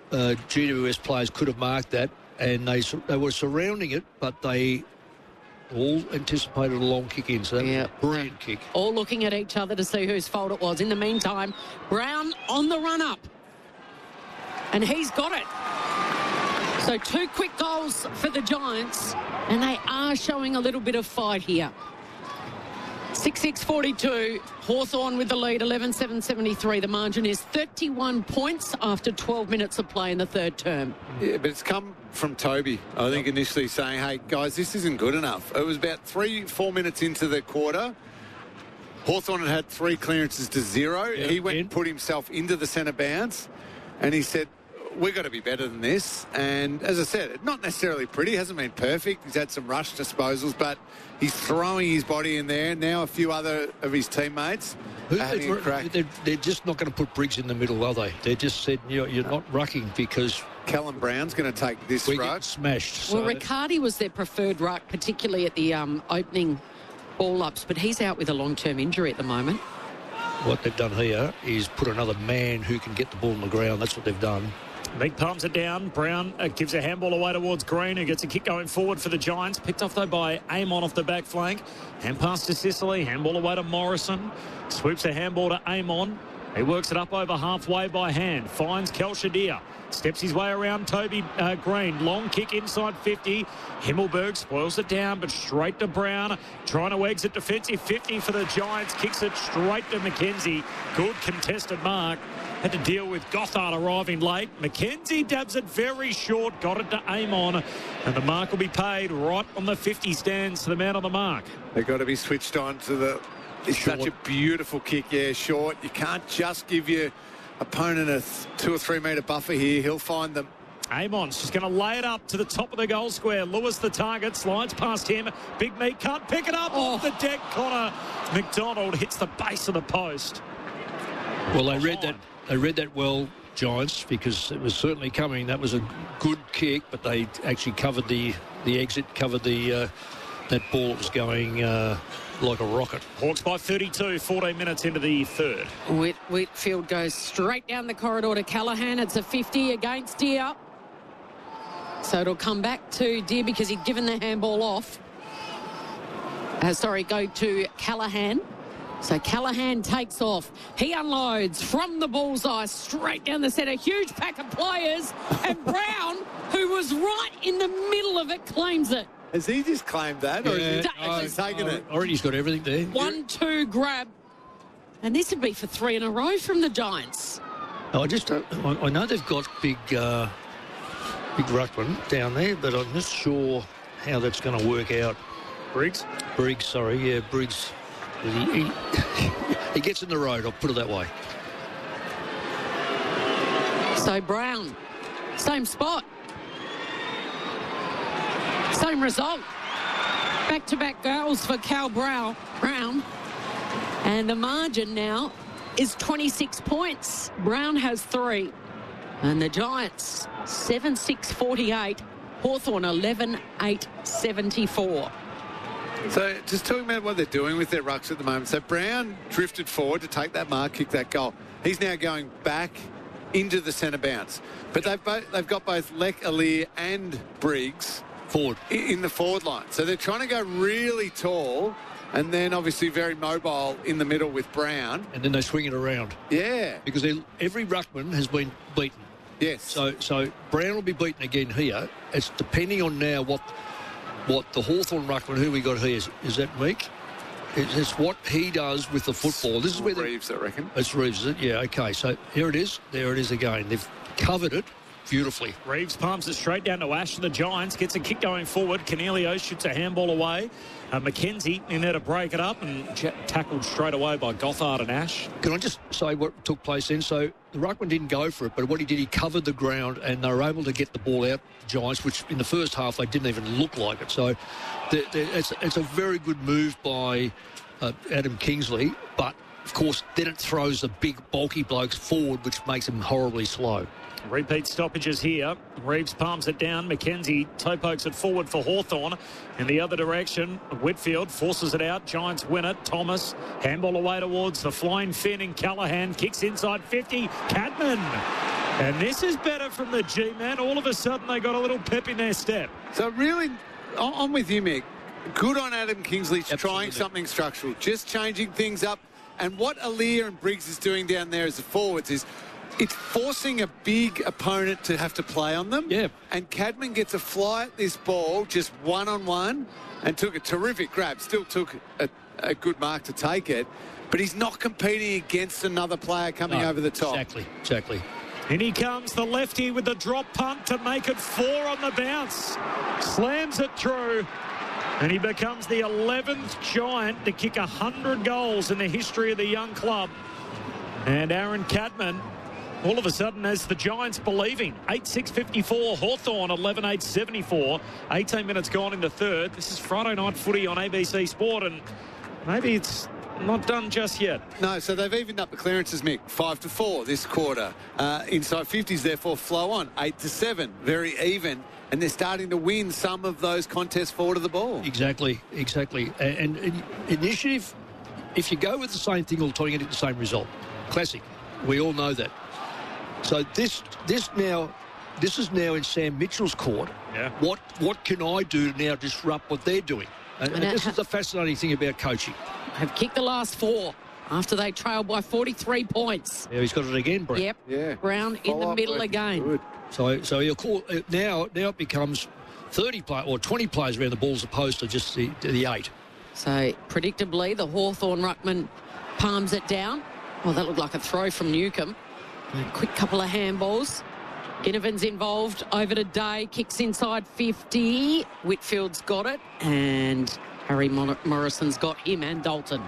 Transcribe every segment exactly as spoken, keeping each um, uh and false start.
uh, G W S players could have marked that, and they they were surrounding it, but they all anticipated a long kick in, so that yeah. was a brilliant kick. All looking at each other to see whose fault it was. In the meantime, Brown on the run-up. And he's got it. So two quick goals for the Giants, and they are showing a little bit of fight here. six six forty-two, Hawthorn with the lead, eleven seven seventy-three. The margin is thirty-one points after twelve minutes of play in the third term. Yeah, but it's come from Toby, I think, initially saying, hey, guys, this isn't good enough. It was about three, four minutes into the quarter. Hawthorn had had three clearances to zero. Yeah, he went in. and put himself into the centre bounce, and he said, we've got to be better than this. And as I said, not necessarily pretty, hasn't been perfect. He's had some rush disposals, but he's throwing his body in there. Now a few other of his teammates Who, are having a crack. they're, they're just not going to put Briggs in the middle, are they? They just said, you're, you're not rucking because Callum Brown's going to take this we ruck. get smashed. So Well, Riccardi was their preferred ruck, particularly at the um, opening ball-ups, but he's out with a long-term injury at the moment. what they've done here is put another man who can get the ball on the ground. That's what they've done. Meek palms it down. Brown uh, gives a handball away towards Green, who gets a kick going forward for the Giants. Picked off, though, by Amon off the back flank. Hand pass to Sicily. Handball away to Morrison. Swoops a handball to Amon. He works it up over halfway by hand. Finds Kel Shadir. Steps his way around Toby uh, Green. Long kick inside fifty. Himmelberg spoils it down, but straight to Brown. Trying to exit defensive fifty for the Giants. Kicks it straight to McKenzie. Good contested mark. Had to deal with Gothard arriving late. McKenzie dabs it very short. Got it to Amon. And the mark will be paid right on the fifty stands to the man on the mark. They've got to be switched on to the... It's Short. such a beautiful kick, yeah, short. You can't just give your opponent a th- two or three metre buffer here. He'll find them. Amon's just going to lay it up to the top of the goal square. Lewis, the target, slides past him. Big Meat can't pick it up Oh. off the deck. Connor McDonald hits the base of the post. Well, they read that. They read that well, Giants, because it was certainly coming. That was a good kick, but they actually covered the the exit, covered the uh, that ball was going uh, like a rocket. Hawks by thirty-two, fourteen minutes into the third. Whit- Whitfield goes straight down the corridor to Callaghan. It's a fifty against Deer. So it'll come back to Deer because he'd given the handball off. Uh, sorry, go to Callaghan. So Callaghan takes off. He unloads from the bullseye straight down the centre. Huge pack of players. And Brown, who was right in the middle of it, claims it. Has he just claimed that? Or is he no, he's taken it? Already he's got everything there. One, two, grab. And this would be for three in a row from the Giants. No, I just don't, I, I know they've got big, uh, big ruckman down there, but I'm not sure how that's going to work out. Briggs. Briggs, sorry, yeah, Briggs. He, he, he gets in the road, I'll put it that way. So Brown, same spot. Same result. Back-to-back goals for Cal Brown. Brown. And the margin now is twenty-six points. Brown has three. And the Giants, seven six forty-eight. Hawthorn, eleven eight seventy-four. So just talking about what they're doing with their rucks at the moment. So Brown drifted forward to take that mark, kick that goal. He's now going back into the centre bounce. But they've both, they've got both Lek, Alir and Briggs Forward. in the forward line. So they're trying to go really tall and then obviously very mobile in the middle with Brown. And then they swing it around. Yeah. Because they, every ruckman has been beaten. Yes. So so Brown will be beaten again here. It's depending on now what what the Hawthorn ruckman, who we got here, is, is that Meek? It's, it's what he does with the football. This is where the, Reeves, I reckon. it's Reeves, is it? Yeah, okay. So here it is. There it is again. They've covered it beautifully. Reeves palms it straight down to Ash and the Giants. Gets a kick going forward. Cornelio shoots a handball away. Uh, McKenzie in there to break it up and j- tackled straight away by Gothard and Ash. Can I just say what took place then? So the ruckman didn't go for it, but what he did, he covered the ground and they were able to get the ball out, the Giants, which in the first half they didn't even look like it. So the, the, it's, it's a very good move by uh, Adam Kingsley, but of course then it throws the big bulky blokes forward, which makes them horribly slow. Repeat stoppages here. Reeves palms it down. McKenzie toe pokes it forward for Hawthorn. In the other direction, Whitfield forces it out. Giants win it. Thomas, handball away towards the flying Finn and Callaghan. Kicks inside fifty. Cadman And this is better from the G-Man. All of a sudden, they got a little pep in their step. So really, I- I'm with you, Mick. Good on Adam Kingsley Absolutely. trying something structural, just changing things up. And what Aaliyah and Briggs is doing down there as the forwards is it's forcing a big opponent to have to play on them. Yeah. And Cadman gets a fly at this ball just one-on-one and took a terrific grab. Still took a, a good mark to take it. But he's not competing against another player coming No, over the top. Exactly, exactly. In he comes, the lefty with the drop punt to make it four on the bounce. Slams it through. And he becomes the eleventh Giant to kick one hundred goals in the history of the young club. And Aaron Cadman, all of a sudden, as the Giants believing, eight six fifty-four, Hawthorn eleven eight seventy-four, eighteen minutes gone in the third. This is Friday Night Footy on A B C Sport, and maybe it's not done just yet. No, so they've evened up the clearances, Mick. Five to four this quarter. Uh, inside fifties, therefore, flow on. Eight to seven, very even. And they're starting to win some of those contests forward of the ball. Exactly, exactly. And, and initiative, if you go with the same thing all the time, you get the same result. Classic. We all know that. So this this now, this is now in Sam Mitchell's court. Yeah. What what can I do to now disrupt what they're doing? And, and this is the fascinating thing about coaching. Have kicked the last four after they trailed by forty-three points. Yeah, he's got it again, Brett. Yep. Yeah. Brown in the Follow-up middle work is again. good. So so he'll call uh, now. Now it becomes thirty play or twenty players around the ball as opposed to just the the eight. So, predictably, the Hawthorn ruckman palms it down. Well, that looked like a throw from Newcomb. Quick couple of handballs. Ginnivan's involved over to Day. Kicks inside fifty. Whitfield's got it. And Harry Mon- Morrison's got him and Dalton.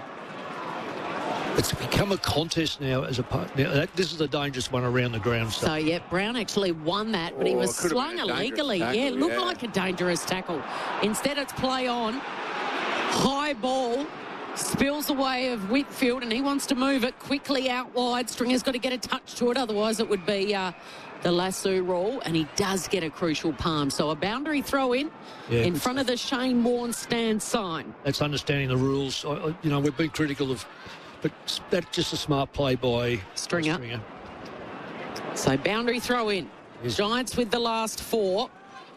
It's become a contest now as a part. Now that, this is the dangerous one around the ground. So, yeah, Brown actually won that, but he Oh, was it could have slung been a dangerous illegally. tackle, yeah, it looked yeah. like a dangerous tackle. Instead, it's play on. High ball. Spills away of Whitfield, and he wants to move it quickly out wide. Stringer's got to get a touch to it, otherwise it would be uh, the lasso rule, and he does get a crucial palm. So a boundary throw in, Yeah. in front of the Shane Warne stand sign. That's understanding the rules. I, I- you know, we've been critical of, but that's just a smart play by Stringer. Stringer. So boundary throw in. Yes. Giants with the last four.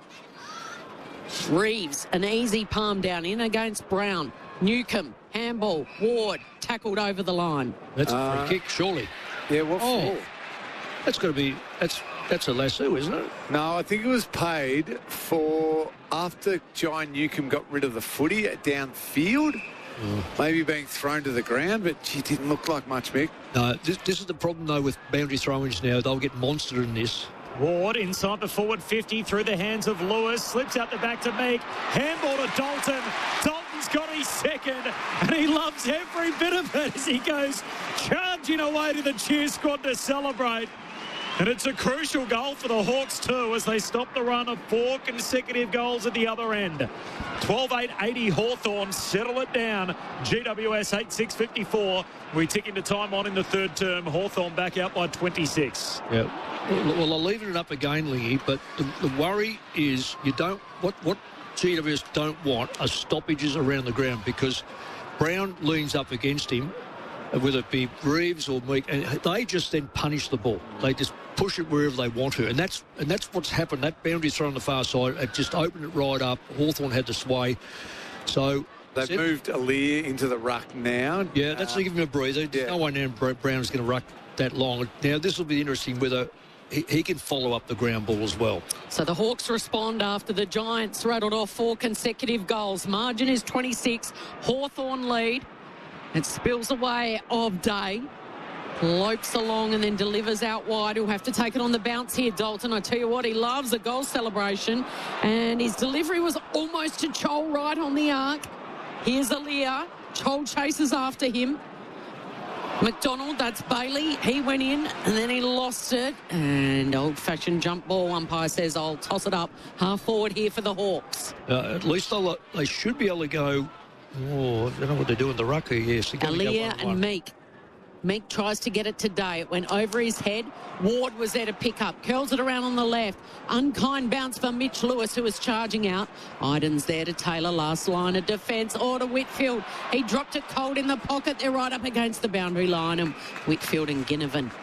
Reeves, an easy palm down in against Brown. Newcomb, handball, Ward, tackled over the line. That's a Uh, free kick, surely. Yeah, what Oh. for? That's got to be. That's that's a lasso, isn't it? No, I think it was paid for after John Newcomb got rid of the footy downfield. Maybe being thrown to the ground, but she didn't look like much, Mick. No, this, this is the problem though with boundary throw-ins now. They'll get monstered in this. Ward inside the forward fifty through the hands of Lewis. Slips out the back to Meek. Handball to Dalton. Dalton's got his second, and he loves every bit of it as he goes charging away to the cheer squad to celebrate. And it's a crucial goal for the Hawks too as they stop the run of four consecutive goals at the other end. twelve eight eighty Hawthorn settle it down. G W S eight six fifty-four. We tick into time on in the third term. Hawthorn back out by twenty-six. Yeah. Well, well, I'm leaving it up again, Lingy, but the, the worry is you don't. What what G W S don't want are stoppages around the ground because Brown leans up against him, whether it be Reeves or Meek, and they just then punish the ball. They just push it wherever they want to, and that's and that's what's happened. That boundary throw on the far side, it just opened it right up. Hawthorn had the sway, so They've Seb- moved Aaliyah into the ruck now. Yeah, that's Uh, to give him a breather. yeah. No one now Brown is going to ruck that long. Now this will be interesting whether he, he can follow up the ground ball as well. So the Hawks respond after the Giants rattled off four consecutive goals. Margin is twenty-six. Hawthorn lead. It spills away of Day. Lopes along and then delivers out wide. He'll have to take it on the bounce here, Dalton. I tell you what, he loves a goal celebration. And his delivery was almost to Chol right on the arc. Here's Aaliyah. Chol chases after him. McDonald, that's Bailey. He went in and then he lost it. And old-fashioned jump ball. Umpire says, I'll toss it up. Half forward here for the Hawks. Uh, at least they'll, they should be able to go. Oh, I don't know what they're doing. The rucker, yes. they're gonna go Aaliyah one-on-one. and Meek. Meek tries to get it today. It went over his head. Ward was there to pick up. Curls it around on the left. Unkind bounce for Mitch Lewis, who was charging out. Iden's there to Taylor. Last line of defence. Or to Whitfield. He dropped it cold in the pocket. They're right up against the boundary line. And Whitfield and Ginnivan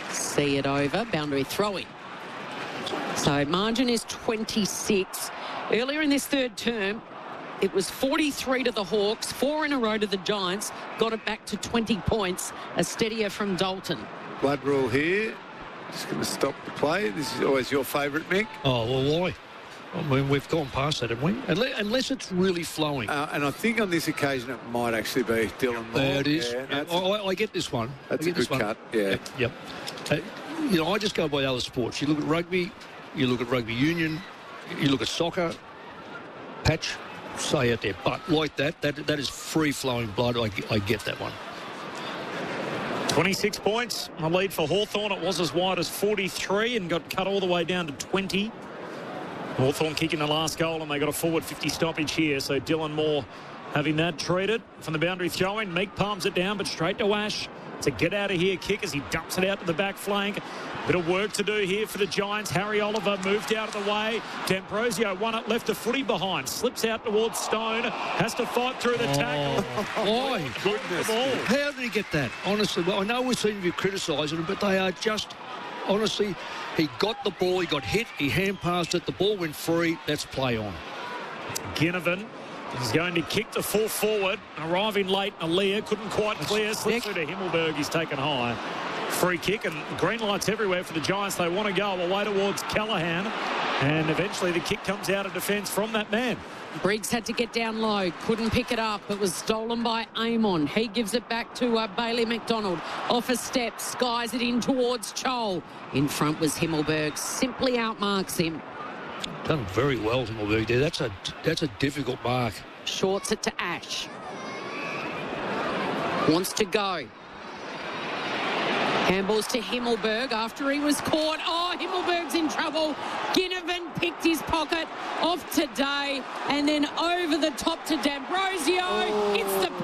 See it over. Boundary throwing. So margin is twenty-six. Earlier in this third term, it was forty-three to the Hawks, four in a row to the Giants. Got it back to twenty points. A steadier from Dalton. Blood rule here. Just going to stop the play. This is always your favourite, Mick. Oh, well, why? I mean, we've gone past that, haven't we? Unless, unless it's really flowing. Uh, and I think on this occasion it might actually be Dylan Moore. There it is. Yeah, that's, I, I, I get this one. that's I a get this good one. cut, yeah. Yep. yep. Uh, you know, I just go by other sports. You look at rugby, you look at rugby union, you look at soccer, patch, say out there. But like that, that that is free-flowing blood. I, I get that one. twenty-six points. A lead for Hawthorn. It was as wide as forty-three and got cut all the way down to twenty. Hawthorn kicking the last goal and they got a forward fifty stoppage here. So Dylan Moore having that treated from the boundary throwing. Meek palms it down, but straight to Ash. It's a get out of here kick as he dumps it out to the back flank. Bit of work to do here for the Giants. Harry Oliver moved out of the way. D'Ambrosio won it, left a footy behind. Slips out towards Stone. Has to fight through the tackle. Oh, my goodness. How did he get that? Honestly, well, I know we seem to be criticising him, but they are just, honestly, he got the ball, he got hit, he hand passed it, the ball went free. That's play on. Ginnivan is going to kick the full forward. Arriving late, Alea couldn't quite clear. Slips through to Himmelberg. He's taken high. Free kick and green lights everywhere for the Giants. They want to go away towards Callaghan. And eventually the kick comes out of defence from that man. Briggs had to get down low, couldn't pick it up. It was stolen by Amon. He gives it back to uh, Bailey McDonald. Off a step, skies it in towards Chol. In front was Himmelberg, simply outmarks him. Done very well, Himmelberg there. That's a, that's a difficult mark. Shorts it to Ash. Wants to go. Handballs to Himmelberg after he was caught. Oh, Himmelberg's in trouble. Ginnivan picked his pocket off today and then over the top to D'Ambrosio. Oh. It's the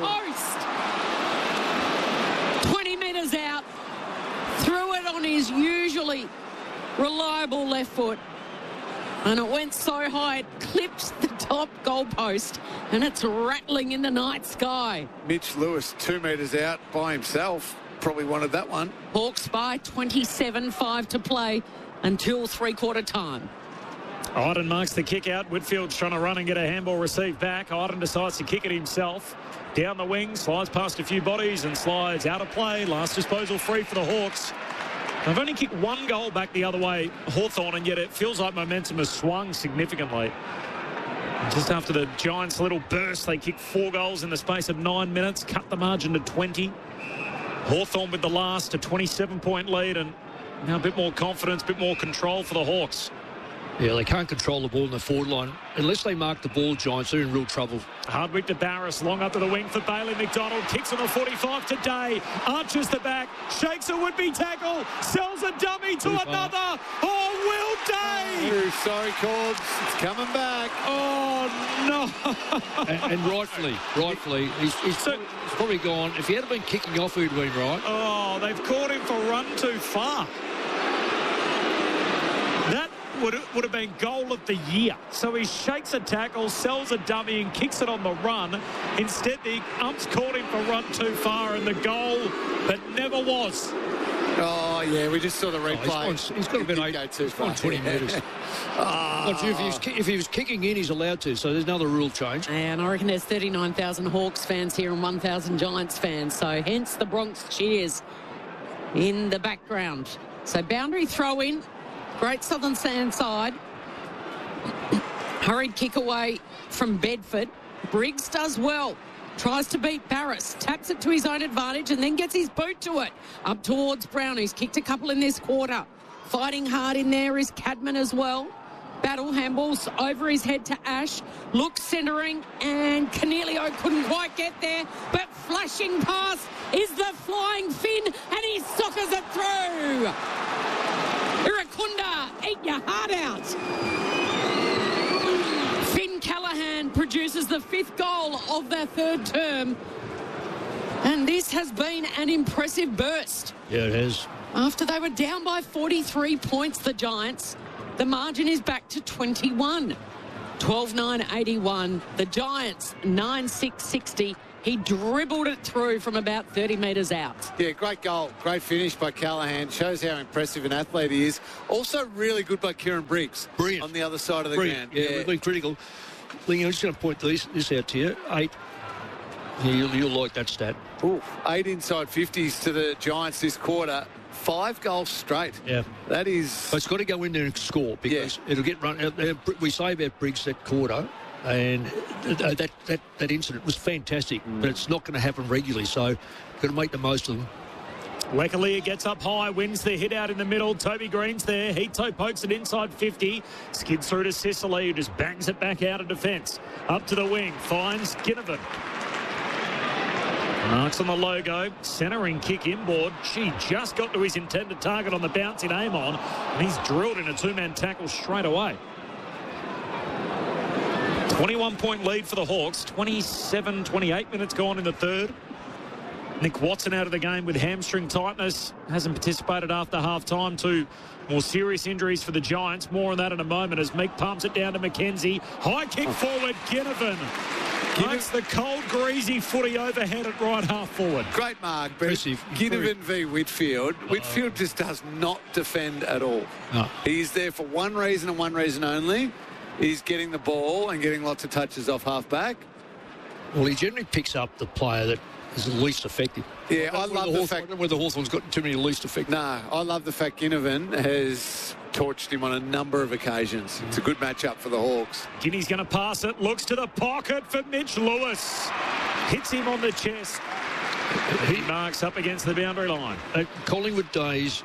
post. twenty metres out. Threw it on his usually reliable left foot. And it went so high it clipped the top goalpost and it's rattling in the night sky. Mitch Lewis, two metres out by himself. Probably wanted that one. Hawks by twenty-seven, five to play until three-quarter time. Iden marks the kick out. Whitfield's trying to run and get a handball received back. Iden decides to kick it himself. Down the wing, slides past a few bodies and slides out of play. Last disposal free for the Hawks. They've only kicked one goal back the other way, Hawthorn, and yet it feels like momentum has swung significantly. Just after the Giants' little burst, they kicked four goals in the space of nine minutes, cut the margin to twenty. Hawthorn with the last, a twenty-seven point lead, and now a bit more confidence, a bit more control for the Hawks. Yeah, they can't control the ball in the forward line. Unless they mark the ball, Giants, they're in real trouble. Hardwick to Barris, long up to the wing for Bailey McDonald. Kicks on the forty-five today. Arches the back, shakes a would-be tackle, sells a dummy to another. Oh, Will Day! Oh, sorry, Cords. It's coming back. Oh, no. and, and rightfully, rightfully, he's, he's, So- he's probably gone. If he had been kicking off, he'd been right. Oh, they've caught him for run too far. That would would have been goal of the year. So he shakes a tackle, sells a dummy and kicks it on the run. Instead, the umps caught him for run too far and the goal that never was. Oh, yeah, we just saw the replay. Oh, he's gone- he's got to be Didn't eight, go too he's gone far. twenty metres. Oh. If, he was, ki- if he was kicking in, he's allowed to. So there's another rule change. And I reckon there's thirty-nine thousand Hawks fans here and one thousand Giants fans. So hence the Bronx cheers in the background. So boundary throw in. Great Southern Sand side. Hurried kick away from Bedford. Briggs does well. Tries to beat Barris. Taps it to his own advantage and then gets his boot to it. Up towards Brown, who's kicked a couple in this quarter. Fighting hard in there is Cadman as well. Battle handballs over his head to Ash. Looks centering and Cornelio couldn't quite get there. But flashing past is the flying Finn and he soccers it through. Irakunda, eat your heart out. Finn Callaghan produces the fifth goal of their third term. And this has been an impressive burst. Yeah, it has. After they were down by forty-three points, the Giants, the margin is back to twenty-one. twelve nine eighty-one. The Giants, nine six sixty. He dribbled it through from about thirty metres out. Yeah, great goal. Great finish by Callahan. Shows how impressive an athlete he is. Also really good by Kieran Briggs. Brilliant. On the other side of the Brilliant. ground. Yeah, we've been critical. Ling, I'm just going to point these, this out to you. Eight. Yeah, you'll, you'll like that stat. Ooh, eight inside fifties to the Giants this quarter. Five goals straight. Yeah. That is... So it's got to go in there and score because Yeah. it'll get run. uh, uh, We say about Briggs that quarter, and uh, that, that, that incident was fantastic, Mm. but it's not going to happen regularly, so got to make the most of them. Wekalia gets up high, wins the hit out in the middle. Toby Green's there. Hito pokes it inside fifty. Skids through to Sicily, who just bangs it back out of defence. Up to the wing, finds Ginnivan. Marks on the logo, centering kick inboard. She just got to his intended target on the bounce in Amon, and he's drilled in a two-man tackle straight away. twenty-one point lead for the Hawks. twenty-seven, twenty-eight minutes gone in the third. Nick Watson out of the game with hamstring tightness. Hasn't participated after half-time. Two more serious injuries for the Giants. More on that in a moment as Meek pumps it down to McKenzie. High kick forward, Ginnivan. That's the cold, greasy footy overhead at right half forward. Great mark, but Impressive. Ginnivan v Whitfield. Whitfield just does not defend at all. No. He's there for one reason and one reason only. He's getting the ball and getting lots of touches off half-back. Well, he generally picks up the player that is the least effective. Yeah, I Whether love the the Hawthorn- fact... I don't know whether Hawthorn's got too many least effective. No, I love the fact Ginnivan has torched him on a number of occasions. It's a good matchup for the Hawks. Guinea's going to pass it. Looks to the pocket for Mitch Lewis. Hits him on the chest. He marks up against the boundary line. At Collingwood days,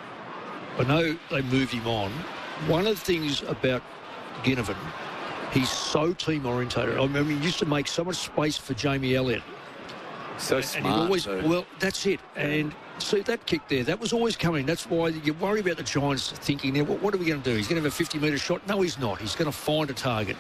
I know they moved him on. One of the things about Ginnivan, he's so team orientated. I mean, he used to make so much space for Jamie Elliott. So And smart. he'd always, too. well, that's it. And see, that kick there, that was always coming. That's why you worry about the Giants thinking, now, what, what are we going to do? He's going to have a fifty metre shot? No, he's not. He's going to find a target.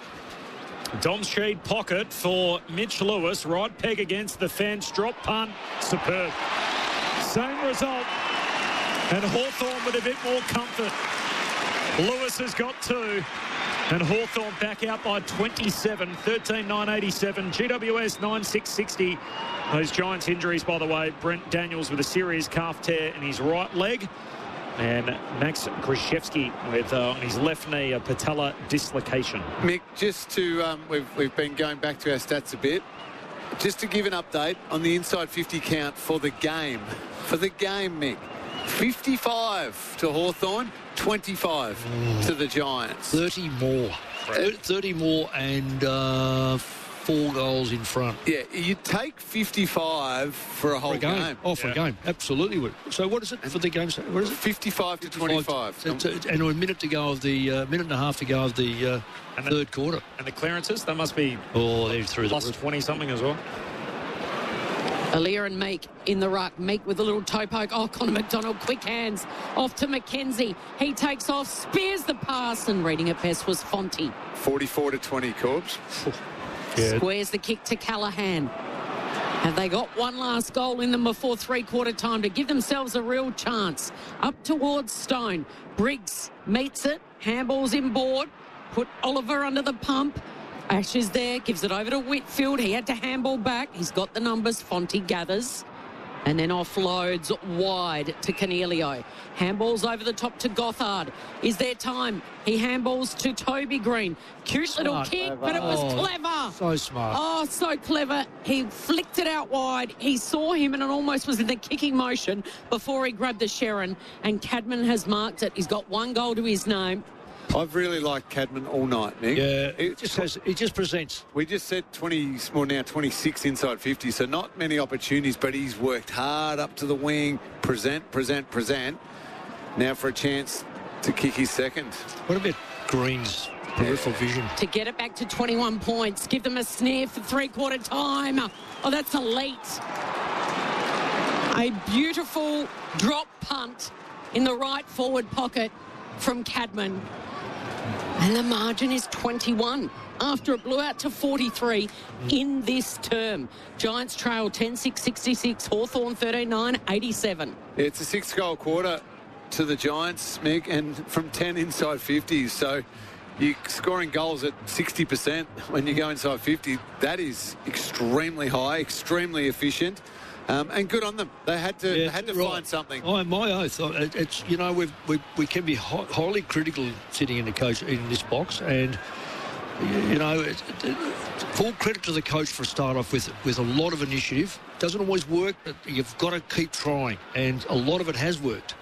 Dom Sheed pocket for Mitch Lewis. Right peg against the fence. Drop punt. Superb. Same result. And Hawthorn with a bit more comfort. Lewis has got two. And Hawthorn back out by twenty-seven. thirteen nine eighty-seven. G W S nine six sixty. Those Giants injuries, by the way. Brent Daniels with a serious calf tear in his right leg. And Max Krzyzewski with uh, on his left knee a patella dislocation. Mick, just to, um, we've, we've been going back to our stats a bit. Just to give an update on the inside fifty count for the game. For the game, Mick. fifty-five to Hawthorn, twenty-five mm. to the Giants. thirty more. thirty more and uh, four goals in front. Yeah, you'd take fifty-five for a whole For a game. game. Oh, for Yeah. a game. Absolutely would. So what is it for the game? What is it? fifty-five to twenty-five. So it's- it's- and a minute to go of the uh, minute and a half to go of the uh, And the- third quarter. And the clearances, that must be Oh, they're through the plus roof. twenty-something as well. Alir and Meek in the ruck. Meek with a little toe poke. Oh, Connor McDonald, quick hands. Off to McKenzie. He takes off, spears the pass, and reading it best was Fonte. forty-four to twenty, Corbs. Yeah. Squares the kick to Callahan. Have they got one last goal in them before three-quarter time to give themselves a real chance? Up towards Stone. Briggs meets it. Handball's inboard. Put Oliver under the pump. Ash is there, gives it over to Whitfield. He had to handball back. He's got the numbers. Fonte gathers. And then offloads wide to Cornelio. Handballs over the top to Gothard. Is there time? He handballs to Toby Green. Cute little Smart. kick, but it was Oh, clever. So smart. Oh, so clever. He flicked it out wide. He saw him and it almost was in the kicking motion before he grabbed the Sharon. And Cadman has marked it. He's got one goal to his name. I've really liked Cadman all night, Nick. Yeah, It it just has, it just presents. We just said twenty, well now twenty-six inside fifty, so not many opportunities, but he's worked hard up to the wing, present, present, present. Now for a chance to kick his second. What about Green's peripheral vision? To get it back to twenty-one points. Give them a sniff for three-quarter time. Oh, that's elite. A beautiful drop punt in the right forward pocket from Cadman. And the margin is twenty-one after it blew out to forty-three in this term. Giants trail ten six sixty-six, Hawthorn thirteen nine eighty-seven. It's a six-goal quarter to the Giants, Mick, and from ten inside fifties. So you scoring goals at sixty percent when you go inside fifty. That is extremely high, extremely efficient. Um, and good on them. They had to Yeah, they had to right. find something. Oh, my oath. It- It's you know we've, we we can be hi- highly critical sitting in the coach in this box, and you know it, it, full credit to the coach for a start off with with a lot of initiative. Doesn't always work, but you've got to keep trying, and a lot of it has worked.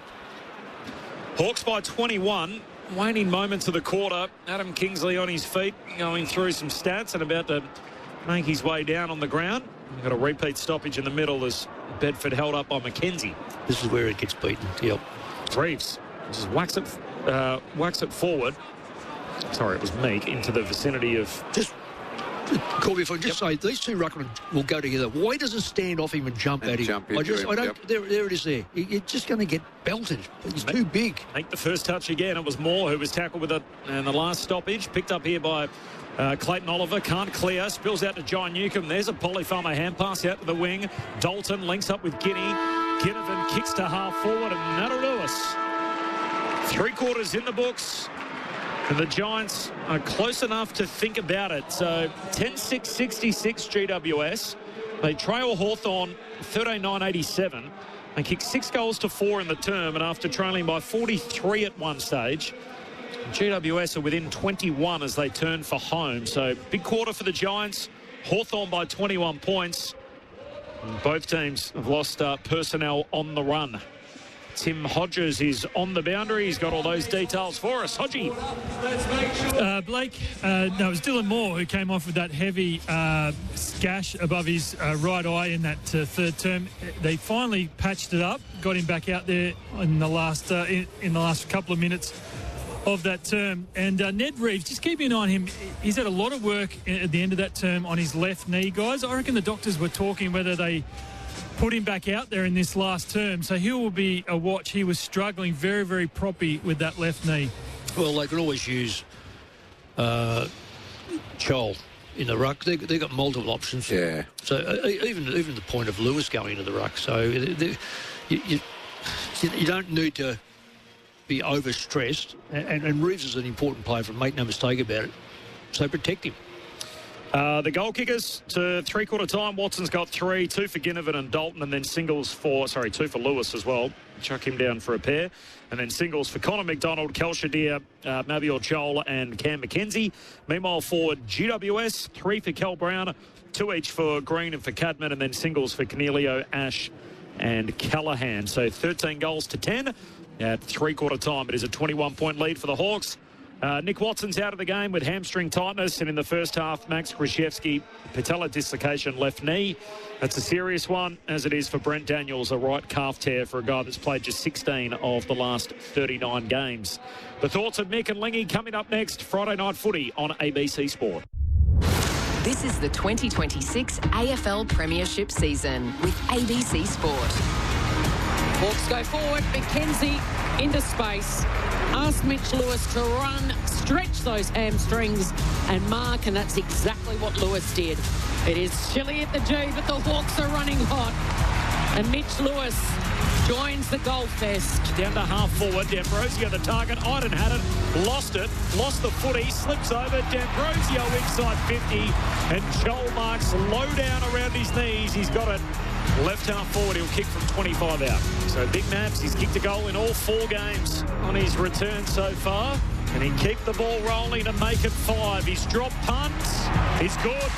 Hawks by twenty-one. Waning moments of the quarter. Adam Kingsley on his feet, going through some stats and about to make his way down on the ground. We've got a repeat stoppage in the middle as Bedford held up by McKenzie. This is where it gets beaten. Yep. Reeves just whacks it, uh, whacks it forward. Sorry, it was Meek into the vicinity of. Just, Corby, if I just say these two ruckmen will go together. Why doesn't stand off him and jump And at him? jump I into just, him, I don't. yep. There, there it is. There, He- you're just going to get belted. He's too big. Make the first touch again. It was Moore who was tackled with it, and the last stoppage picked up here by uh, Clayton Oliver. Can't clear. Spills out to John Newcomb. There's a Polyfarmer hand pass out to the wing. Dalton links up with Guinea. Ginnivan kicks to half forward, and Nata Lewis. Three quarters in the books. And the Giants are close enough to think about it. So ten six sixty-six G W S. They trail Hawthorn thirteen nine eighty-seven. They kick six goals to four in the term, and after trailing by forty-three at one stage, G W S are within twenty-one as they turn for home. So big quarter for the Giants. Hawthorn by twenty-one points. And both teams have lost uh, personnel on the run. Tim Hodges is on the boundary. He's got all those details for us. Hodgie. Uh, Blake, uh, no, it was Dylan Moore who came off with that heavy uh, gash above his uh, right eye in that uh, third term. They finally patched it up, got him back out there in the last uh, in, in the last couple of minutes of that term. And uh, Ned Reeves, just keeping an eye on him. He's had a lot of work at the end of that term on his left knee, guys. I reckon the doctors were talking whether they put him back out there in this last term, so he will be a watch. He was struggling very, very proppy with that left knee. Well, they could always use uh, Chol in the ruck. They, they've got multiple options. Yeah. So uh, even even the point of Lewis going into the ruck. So they, you, you you don't need to be overstressed. And, and Reeves is an important player, for make no mistake about it. So protect him. Uh, the goal kickers to three-quarter time. Watson's got three, two for Ginnivan and Dalton, and then singles for, sorry, two for Lewis as well. Chuck him down for a pair. And then singles for Connor McDonald, Kel Shadir, uh, Mabior Joel and Cam McKenzie. Meanwhile, for G W S, three for Kel Brown, two each for Green and for Cadman, and then singles for Cornelio, Ash and Callahan. So thirteen goals to ten at three-quarter time. It is a twenty-one point lead for the Hawks. Uh, Nick Watson's out of the game with hamstring tightness, and in the first half, Max Krzyzewski, patella dislocation, left knee. That's a serious one, as it is for Brent Daniels, a right calf tear for a guy that's played just sixteen of the last thirty-nine games. The thoughts of Mick and Lingy coming up next, Friday Night Footy on A B C Sport. This is the twenty twenty-six A F L Premiership season with A B C Sport. Hawks go forward. McKenzie into space. Ask Mitch Lewis to run, stretch those hamstrings and mark, and that's exactly what Lewis did. It is chilly at the G, but the Hawks are running hot. And Mitch Lewis joins the goal fest. Down to half forward, D'Ambrosio the target. Iden had it, lost it, lost the footy, slips over. D'Ambrosio inside fifty, and Joel marks low down around his knees. He's got it. Left half forward, he'll kick from twenty-five out. So Big Maps, he's kicked a goal in all four games on his return so far. And he keep the ball rolling to make it five. His drop punt is good.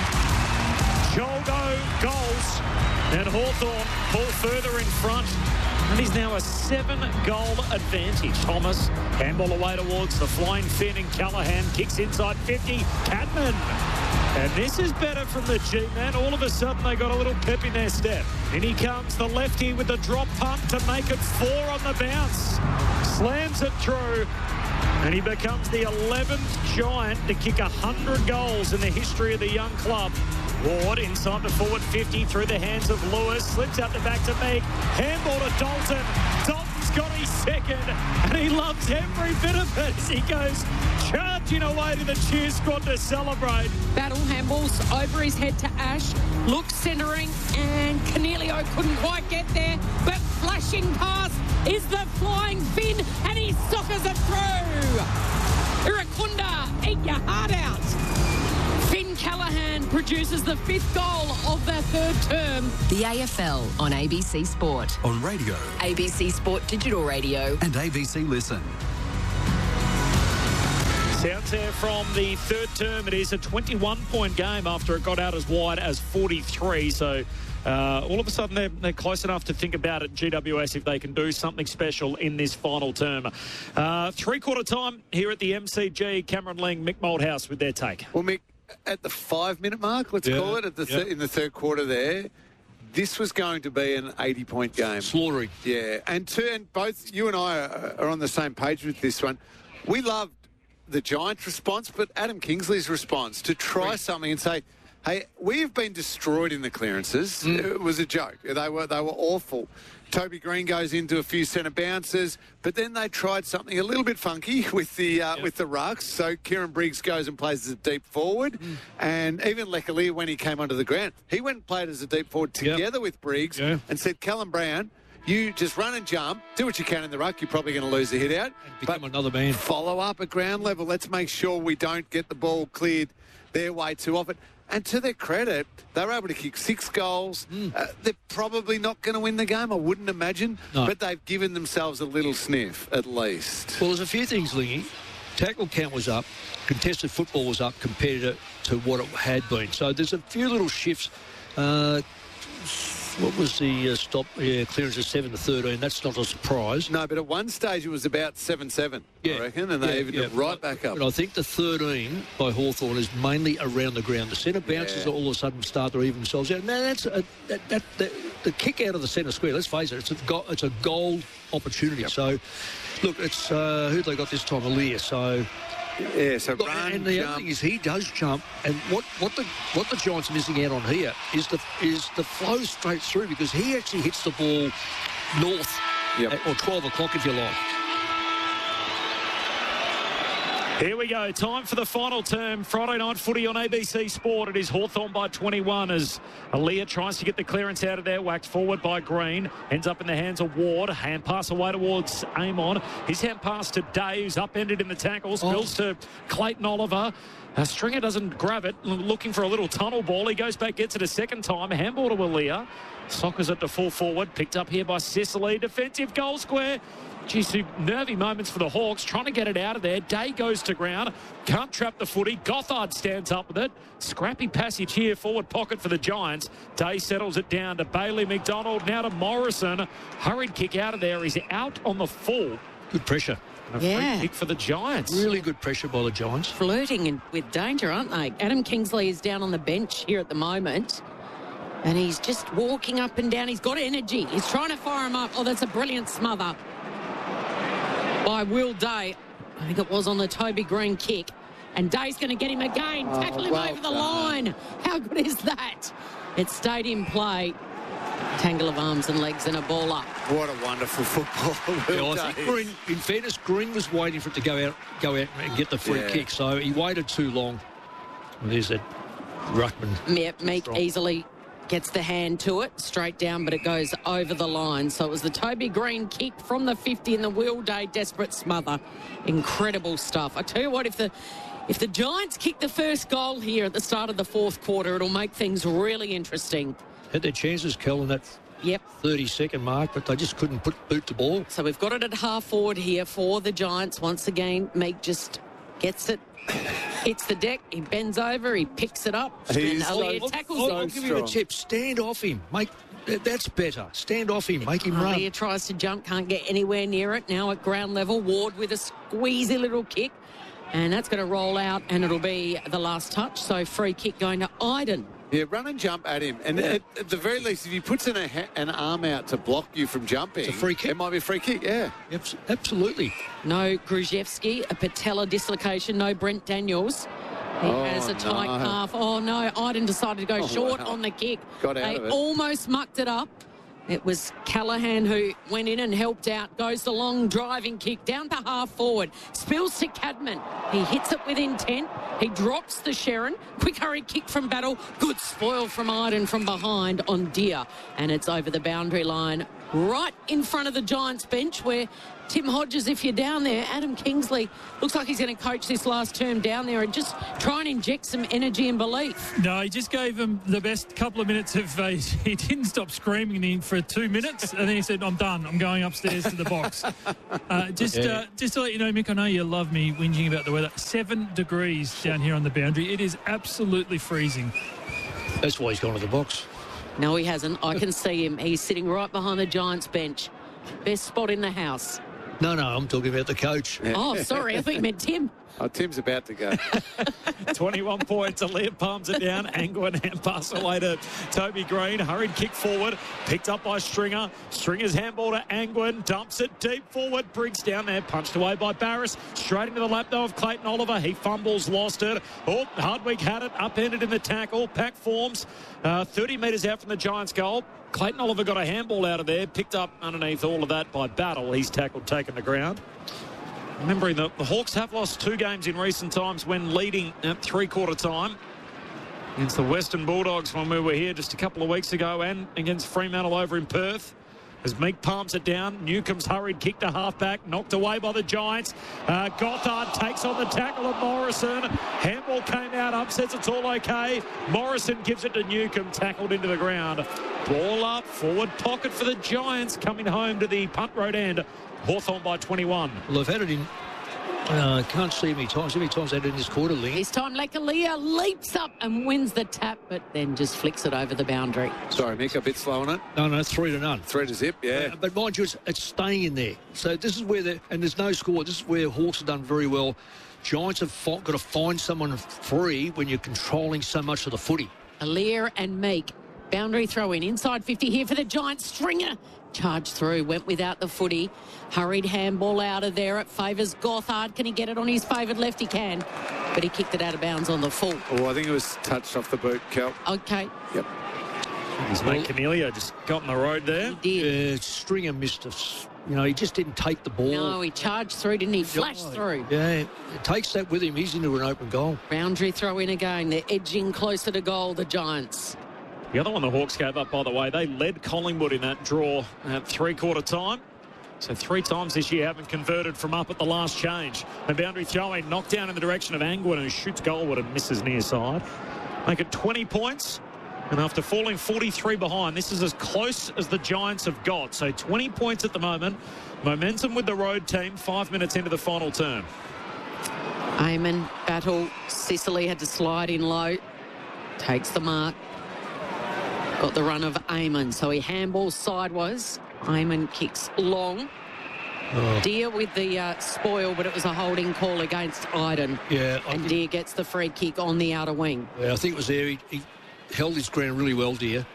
Joel go goals. And Hawthorn pull further in front. And he's now a seven-goal advantage. Thomas, handball away towards the flying Finn, and Callahan kicks inside fifty. Cadman. And this is better from the G-man. All of a sudden, they got a little pep in their step. In he comes, the lefty with the drop punt to make it four on the bounce. Slams it through. And he becomes the eleventh Giant to kick one hundred goals in the history of the young club. Ward inside the forward fifty through the hands of Lewis. Slips out the back to Meek. Handball to Dalton. Dalton's got his second. And he loves every bit of it as he goes charging away to the cheer squad to celebrate. Battle handballs over his head to Ash. Looks centering, and Cornelio couldn't quite get there. But flashing past is the flying Finn, and he soccers it through. Irakunda your heart out. Finn Callahan produces the fifth goal of their third term. The A F L on A B C Sport. On radio. A B C Sport Digital Radio. And A B C Listen. Sounds there from the third term. It is a twenty-one point game after it got out as wide as forty-three. So uh, all of a sudden they're, they're close enough to think about it, G W S, if they can do something special in this final term. Uh, three-quarter time here at the M C G. Cameron Ling, Mick Malthouse with their take. Well, Mick, at the five-minute mark, let's Yeah, call it, at the yeah. th- in the third quarter there, this was going to be an eighty-point game. Slaughtering. Yeah, and, two, and both you and I are, are on the same page with this one. We loved the Giants' response, but Adam Kingsley's response to try Right. something and say, hey, we've been destroyed in the clearances. Mm. It was a joke. They were they were awful. Toby Green goes into a few centre bounces, but then they tried something a little bit funky with the uh, Yep. with the rucks. So Kieran Briggs goes and plays as a deep forward, Mm. and even Leclerc, when he came onto the ground, he went and played as a deep forward Yep. together with Briggs Yeah. and said, Callum Brown, you just run and jump, do what you can in the ruck. You're probably going to lose the hit out. And become but another man. follow up at ground level. Let's make sure we don't get the ball cleared their way too often. And to their credit, they were able to kick six goals. Mm. Uh, they're probably not going to win the game, I wouldn't imagine. No. But they've given themselves a little sniff, at least. Well, there's a few things, Lingy. Tackle count was up. Contested football was up compared to, to what it had been. So there's a few little shifts. Uh, what was the uh, stop? Yeah, clearance of seven to thirteen. That's not a surprise. No, but at one stage it was about seven seven, I reckon, and they yeah, even yeah. it right back up. But I think the thirteen by Hawthorn is mainly around the ground. The centre bounces Yeah. all of a sudden start to even themselves out. Now that's a, that, that, that the kick out of the centre square. Let's face it, it's a go, it's a gold opportunity. Yep. So, look, it's uh, who they got this time, Aaliyah. So. Yeah, so Look, run, and the jump. other thing is he does jump, and what, what the what the Giants are missing out on here is the is the flow straight through, because he actually hits the ball north, Yep. at, or twelve o'clock if you like. Here we go. Time for the final term. Friday night footy on A B C Sport. It is Hawthorn by twenty-one as Aaliyah tries to get the clearance out of there. Whacked forward by Green. Ends up in the hands of Ward. Hand pass away towards Amon. His hand pass to Day, who's upended in the tackle. Spills to Clayton Oliver. Uh, Stringer doesn't grab it. L- Looking for a little tunnel ball. He goes back, gets it a second time. Handball to Aaliyah. Sockers it to full forward. Picked up here by Sicily. Defensive goal square. Geez, some nervy moments for the Hawks, trying to get it out of there. Day goes to ground, can't trap the footy. Gothard stands up with it. Scrappy passage here, forward pocket for the Giants. Day settles it down to Bailey McDonald, now to Morrison. Hurried kick out of there. He's out on the full. Good pressure, A Yeah. free kick for the Giants. really good pressure by the Giants. Flirting in, with danger, aren't they? Adam Kingsley is down on the bench here at the moment. And he's just walking up and down. He's got energy. He's trying to fire him up. Oh, that's a brilliant smother by Will Day. I think it was on the Toby Green kick. And Day's going to get him again. Oh, Tackle him well over the done. line. How good is that? It stayed in play. Tangle of arms and legs and a ball up. What a wonderful football. Yeah, Will I think Day. Green, in fairness, Green was waiting for it to go out, go out and get the free Yeah. kick. So he waited too long. And there's that Ruckman. Yep, Meek Strong. easily gets the hand to it, straight down, but it goes over the line. So it was the Toby Green kick from the fifty and the Will Day desperate smother. Incredible stuff. I tell you what, if the if the Giants kick the first goal here at the start of the fourth quarter, it'll make things really interesting. Had their chances, Kel, in that Yep. thirty-second mark, but they just couldn't put boot the ball. So we've got it at half forward here for the Giants. Once again, Meek just gets it, hits the deck, he bends over, he picks it up, He's and Aaliyah so- tackles I'll, him. I'll give you a strong. tip. Stand off him. Make that- That's better. Stand off him. Make him run. Aaliyah tries to jump, can't get anywhere near it. Now at ground level, Ward with a squeezy little kick. And that's going to roll out, and it'll be the last touch. So free kick going to Iden. Yeah, run and jump at him. And at, at the very least, if he puts in a ha- an arm out to block you from jumping, It's a free kick. It might be a free kick, yeah. Abs- Absolutely. No Gruzhevsky, a patella dislocation. No Brent Daniels. He Oh, has a tight no. calf. Oh, no. Iden decided to go Oh, short wow. on the kick. Got out they of it. almost mucked it up. It was Callahan who went in and helped out. Goes the long driving kick down to half forward. Spills to Cadman. He hits it with intent. He drops the Sharon. Quick hurry kick from Battle. Good spoil from Iden from behind on Deer. And it's over the boundary line right in front of the Giants bench where Tim Hodges, if you're down there, Adam Kingsley looks like he's going to coach this last term down there and just try and inject some energy and belief. No, he just gave him the best couple of minutes of. Uh, he didn't stop screaming for two minutes, and then he said, "I'm done. I'm going upstairs to the box." Uh, just, Yeah. uh, just to let you know, Mick, I know you love me whinging about the weather. Seven degrees down here on the boundary. It is absolutely freezing. That's why he's gone to the box. No, he hasn't. I can see him. He's sitting right behind the Giants bench. Best spot in the house. No, no, I'm talking about the coach. Oh, sorry. I thought you meant Tim. Oh, Tim's about to go. twenty-one points. Aaliyah palms it down. Angwin hand pass away to Toby Green. Hurried kick forward. Picked up by Stringer. Stringer's handball to Angwin. Dumps it deep forward. Briggs down there. Punched away by Barris. Straight into the lap, though, of Clayton Oliver. He fumbles, lost it. Oh, Hardwick had it. Upended in the tackle. Pack forms. Uh, thirty metres out from the Giants' goal. Clayton Oliver got a handball out of there. Picked up underneath all of that by Battle. He's tackled, taken the ground. Remembering that the Hawks have lost two games in recent times when leading at three-quarter time against the Western Bulldogs when we were here just a couple of weeks ago, and against Fremantle over in Perth. As Meek palms it down, Newcomb's hurried kick to halfback, knocked away by the Giants. Uh, Gothard takes on the tackle of Morrison. Handball came out, upsets, it's all okay. Morrison gives it to Newcomb, tackled into the ground. Ball up, forward pocket for the Giants, coming home to the punt road end. Hawthorn by twenty-one. Well, they've had it in. I uh, can't see how many times. How many times they had it in this quarter, Lee? This time, Lekalia leaps up and wins the tap, but then just flicks it over the boundary. Sorry, Mick, a bit slow on it. No, no, three to none. Three to zip, yeah. Uh, but mind you, it's, it's staying in there. So this is where the and there's no score. This is where Hawks have done very well. Giants have fought, got to find someone free when you're controlling so much of the footy. Aliir and Meek. Boundary throw in. Inside fifty here for the Giants. Stringer charged through. Went without the footy. Hurried handball out of there. It favours Gothard. Can he get it on his favoured left? He can. But he kicked it out of bounds on the full. Oh, I think it was touched off the boot, Kel. Okay. Yep. His mate Cornelia just got in the road there. He did. Uh, Stringer missed us. You know, he just didn't take the ball. No, he charged through, didn't he? Flashed Yeah, through. Yeah, it takes that with him. He's into an open goal. Boundary throw in again. They're edging closer to goal, the Giants. The other one the Hawks gave up, by the way, they led Collingwood in that draw at three-quarter time. So three times this year haven't converted from up at the last change. The boundary throw-in knocked down in the direction of Angwin, who shoots goalward and misses near side. Make it twenty points. And after falling forty-three behind, this is as close as the Giants have got. So twenty points at the moment. Momentum with the road team, five minutes into the final term. Eamon, battle. Sicily had to slide in low. Takes the mark. Got the run of Eamon. So he handballs sideways. Eamon kicks long. Oh. Deer with the uh, spoil, but it was a holding call against Iden. Yeah, I And think, Deer gets the free kick on the outer wing. yeah, I think it was there. He, he held his ground really well, Deer.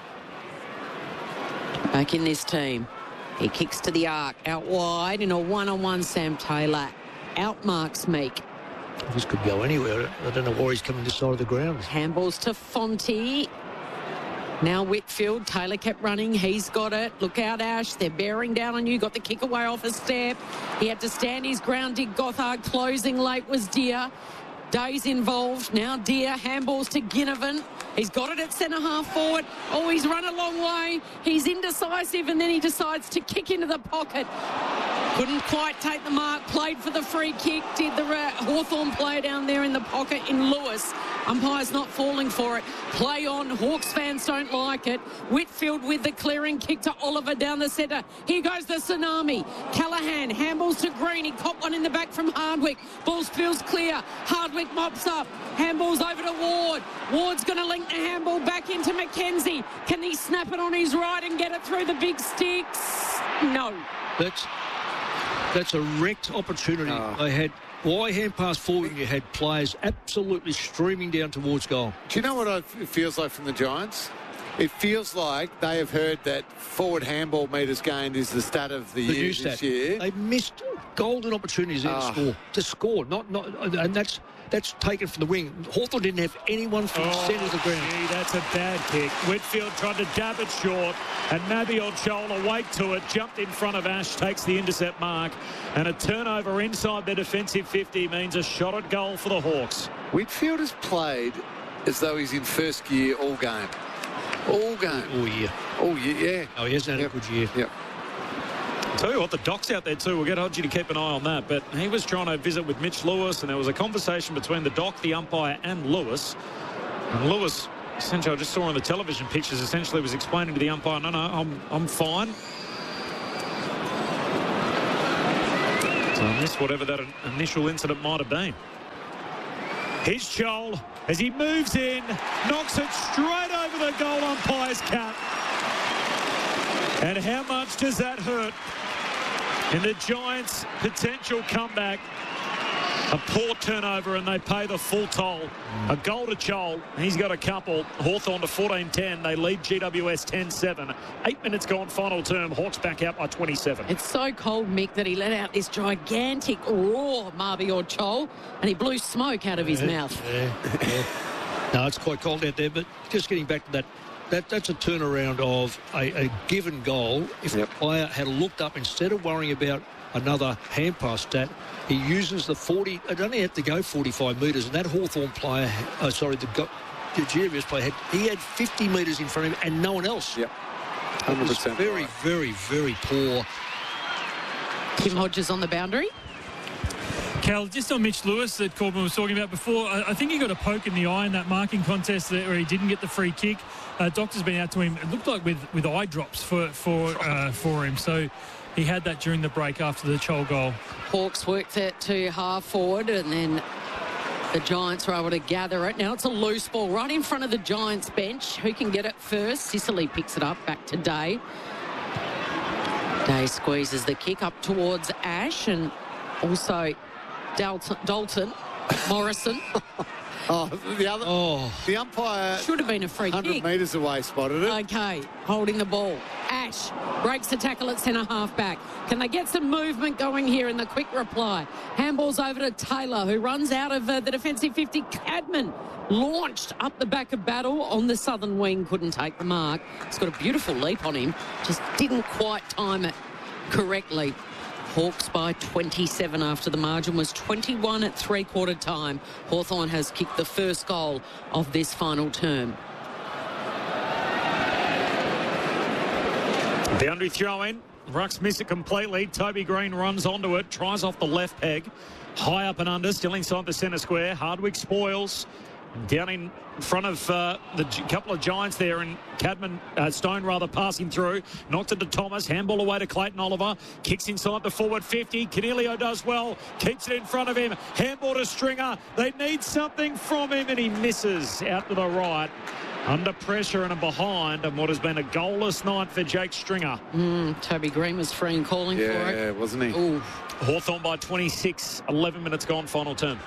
Back in this team. He kicks to the arc. Out wide in a one-on-one, Sam Taylor. Outmarks Meek. This could go anywhere. I don't know why he's coming this side of the ground. Handballs to Fonte. Now Whitfield. Taylor kept running. He's got it. Look out, Ash. They're bearing down on you. Got the kick away off a step. He had to stand his ground. Did Gothard. Closing late was Deer. Day's involved. Now Deer. Handballs to Ginnivan. He's got it at centre half forward. Oh, he's run a long way. He's indecisive, and then he decides to kick into the pocket. Couldn't quite take the mark. Played for the free kick. Did the uh, Hawthorn play down there in the pocket in Lewis. Umpire's not falling for it. Play on. Hawks fans don't like it. Whitfield with the clearing kick to Oliver down the centre. Here goes the tsunami. Callaghan handballs to Green. He caught one in the back from Hardwick. Ball spills clear. Hardwick mops up. Handballs over to Ward. Ward's going to link the handball back into Mackenzie. Can he snap it on his right and get it through the big sticks? No. That's that's a wrecked opportunity. Oh. They had why hand pass forward, and you had players absolutely streaming down towards goal. Do you know what it feels like from the Giants? It feels like they have heard that forward handball metres gained is the stat of the, The year new this stat. year. They missed golden opportunities there Oh. to score. To score, not not, and that's that's taken from the wing. Hawthorn didn't have anyone from the centre of the ground. Gee, that's a bad kick. Whitfield tried to dab it short, and Mabior Chol awake to it, jumped in front of Ash, takes the intercept mark, and a turnover inside their defensive fifty means a shot at goal for the Hawks. Whitfield has played as though he's in first gear all game. All game. Oh yeah, Oh, yeah. yeah. oh he hasn't had Yep. a good year. Yep. Tell you what, the doc's out there too. We'll get Hodgie to keep an eye on that. But he was trying to visit with Mitch Lewis, and there was a conversation between the doc, the umpire, and Lewis. And Lewis, essentially, I just saw on the television pictures, essentially was explaining to the umpire, no, no, I'm, I'm fine. So I missed whatever that initial incident might have been. Here's Joel as he moves in, knocks it straight over the goal umpire's cap. And how much does that hurt in the Giants' potential comeback? A poor turnover and they pay the full toll. A goal to Joel. He's got a couple. Hawthorn to fourteen ten. They lead G W S ten seven. Eight minutes gone, final term. Hawks back out by twenty-seven. It's so cold, Mick, that he let out this gigantic roar, Mabior Chol, and he blew smoke out of his yeah, mouth. Yeah, yeah. No, it's quite cold out there, but just getting back to that, that that's a turnaround of a, a given goal. If yep. the player had looked up, instead of worrying about another hand pass stat, he uses the forty. It only had to go forty-five metres, and that Hawthorn player, oh, sorry, the, the G W S player, had, he had fifty metres in front of him and no one else. Yep. one hundred percent. It was very, right. very, very poor. Tim Hodges on the boundary. Cal, just on Mitch Lewis that Corbin was talking about before, I, I think he got a poke in the eye in that marking contest where he didn't get the free kick. Uh, doctor's been out to him. It looked like with, with eye drops for for uh, for him. So he had that during the break after the Chol goal. Hawks worked it to half forward, and then the Giants were able to gather it. Now it's a loose ball right in front of the Giants bench. Who can get it first? Sicily picks it up back to Day. Day squeezes the kick up towards Ash, and also Dalton, Dalton Morrison. Oh, the other, oh. the umpire should have been a free one hundred kick. metres away spotted it. Okay, holding the ball. Ash breaks the tackle at centre half back. Can they get some movement going here in the quick reply? Handball's over to Taylor, who runs out of uh, the defensive fifty. Cadman launched up the back of Battle on the southern wing, couldn't take the mark. He's got a beautiful leap on him, just didn't quite time it correctly. Hawks by twenty-seven after the margin was twenty-one at three-quarter time. Hawthorn has kicked the first goal of this final term. Boundary throw in. Rucks miss it completely. Toby Green runs onto it, tries off the left peg. High up and under, still inside the centre square. Hardwick spoils. Down in front of uh, the g- couple of Giants there, and Cadman, uh, Stone rather, passing through. Knocked it to Thomas. Handball away to Clayton Oliver. Kicks inside the forward fifty. Canelio does well. Keeps it in front of him. Handball to Stringer. They need something from him, and he misses out to the right. Under pressure and a behind, and what has been a goalless night for Jake Stringer. Mm, Toby Green was free and calling yeah, for it. Yeah, wasn't he? Ooh. Hawthorn by twenty-six. eleven minutes gone, final term.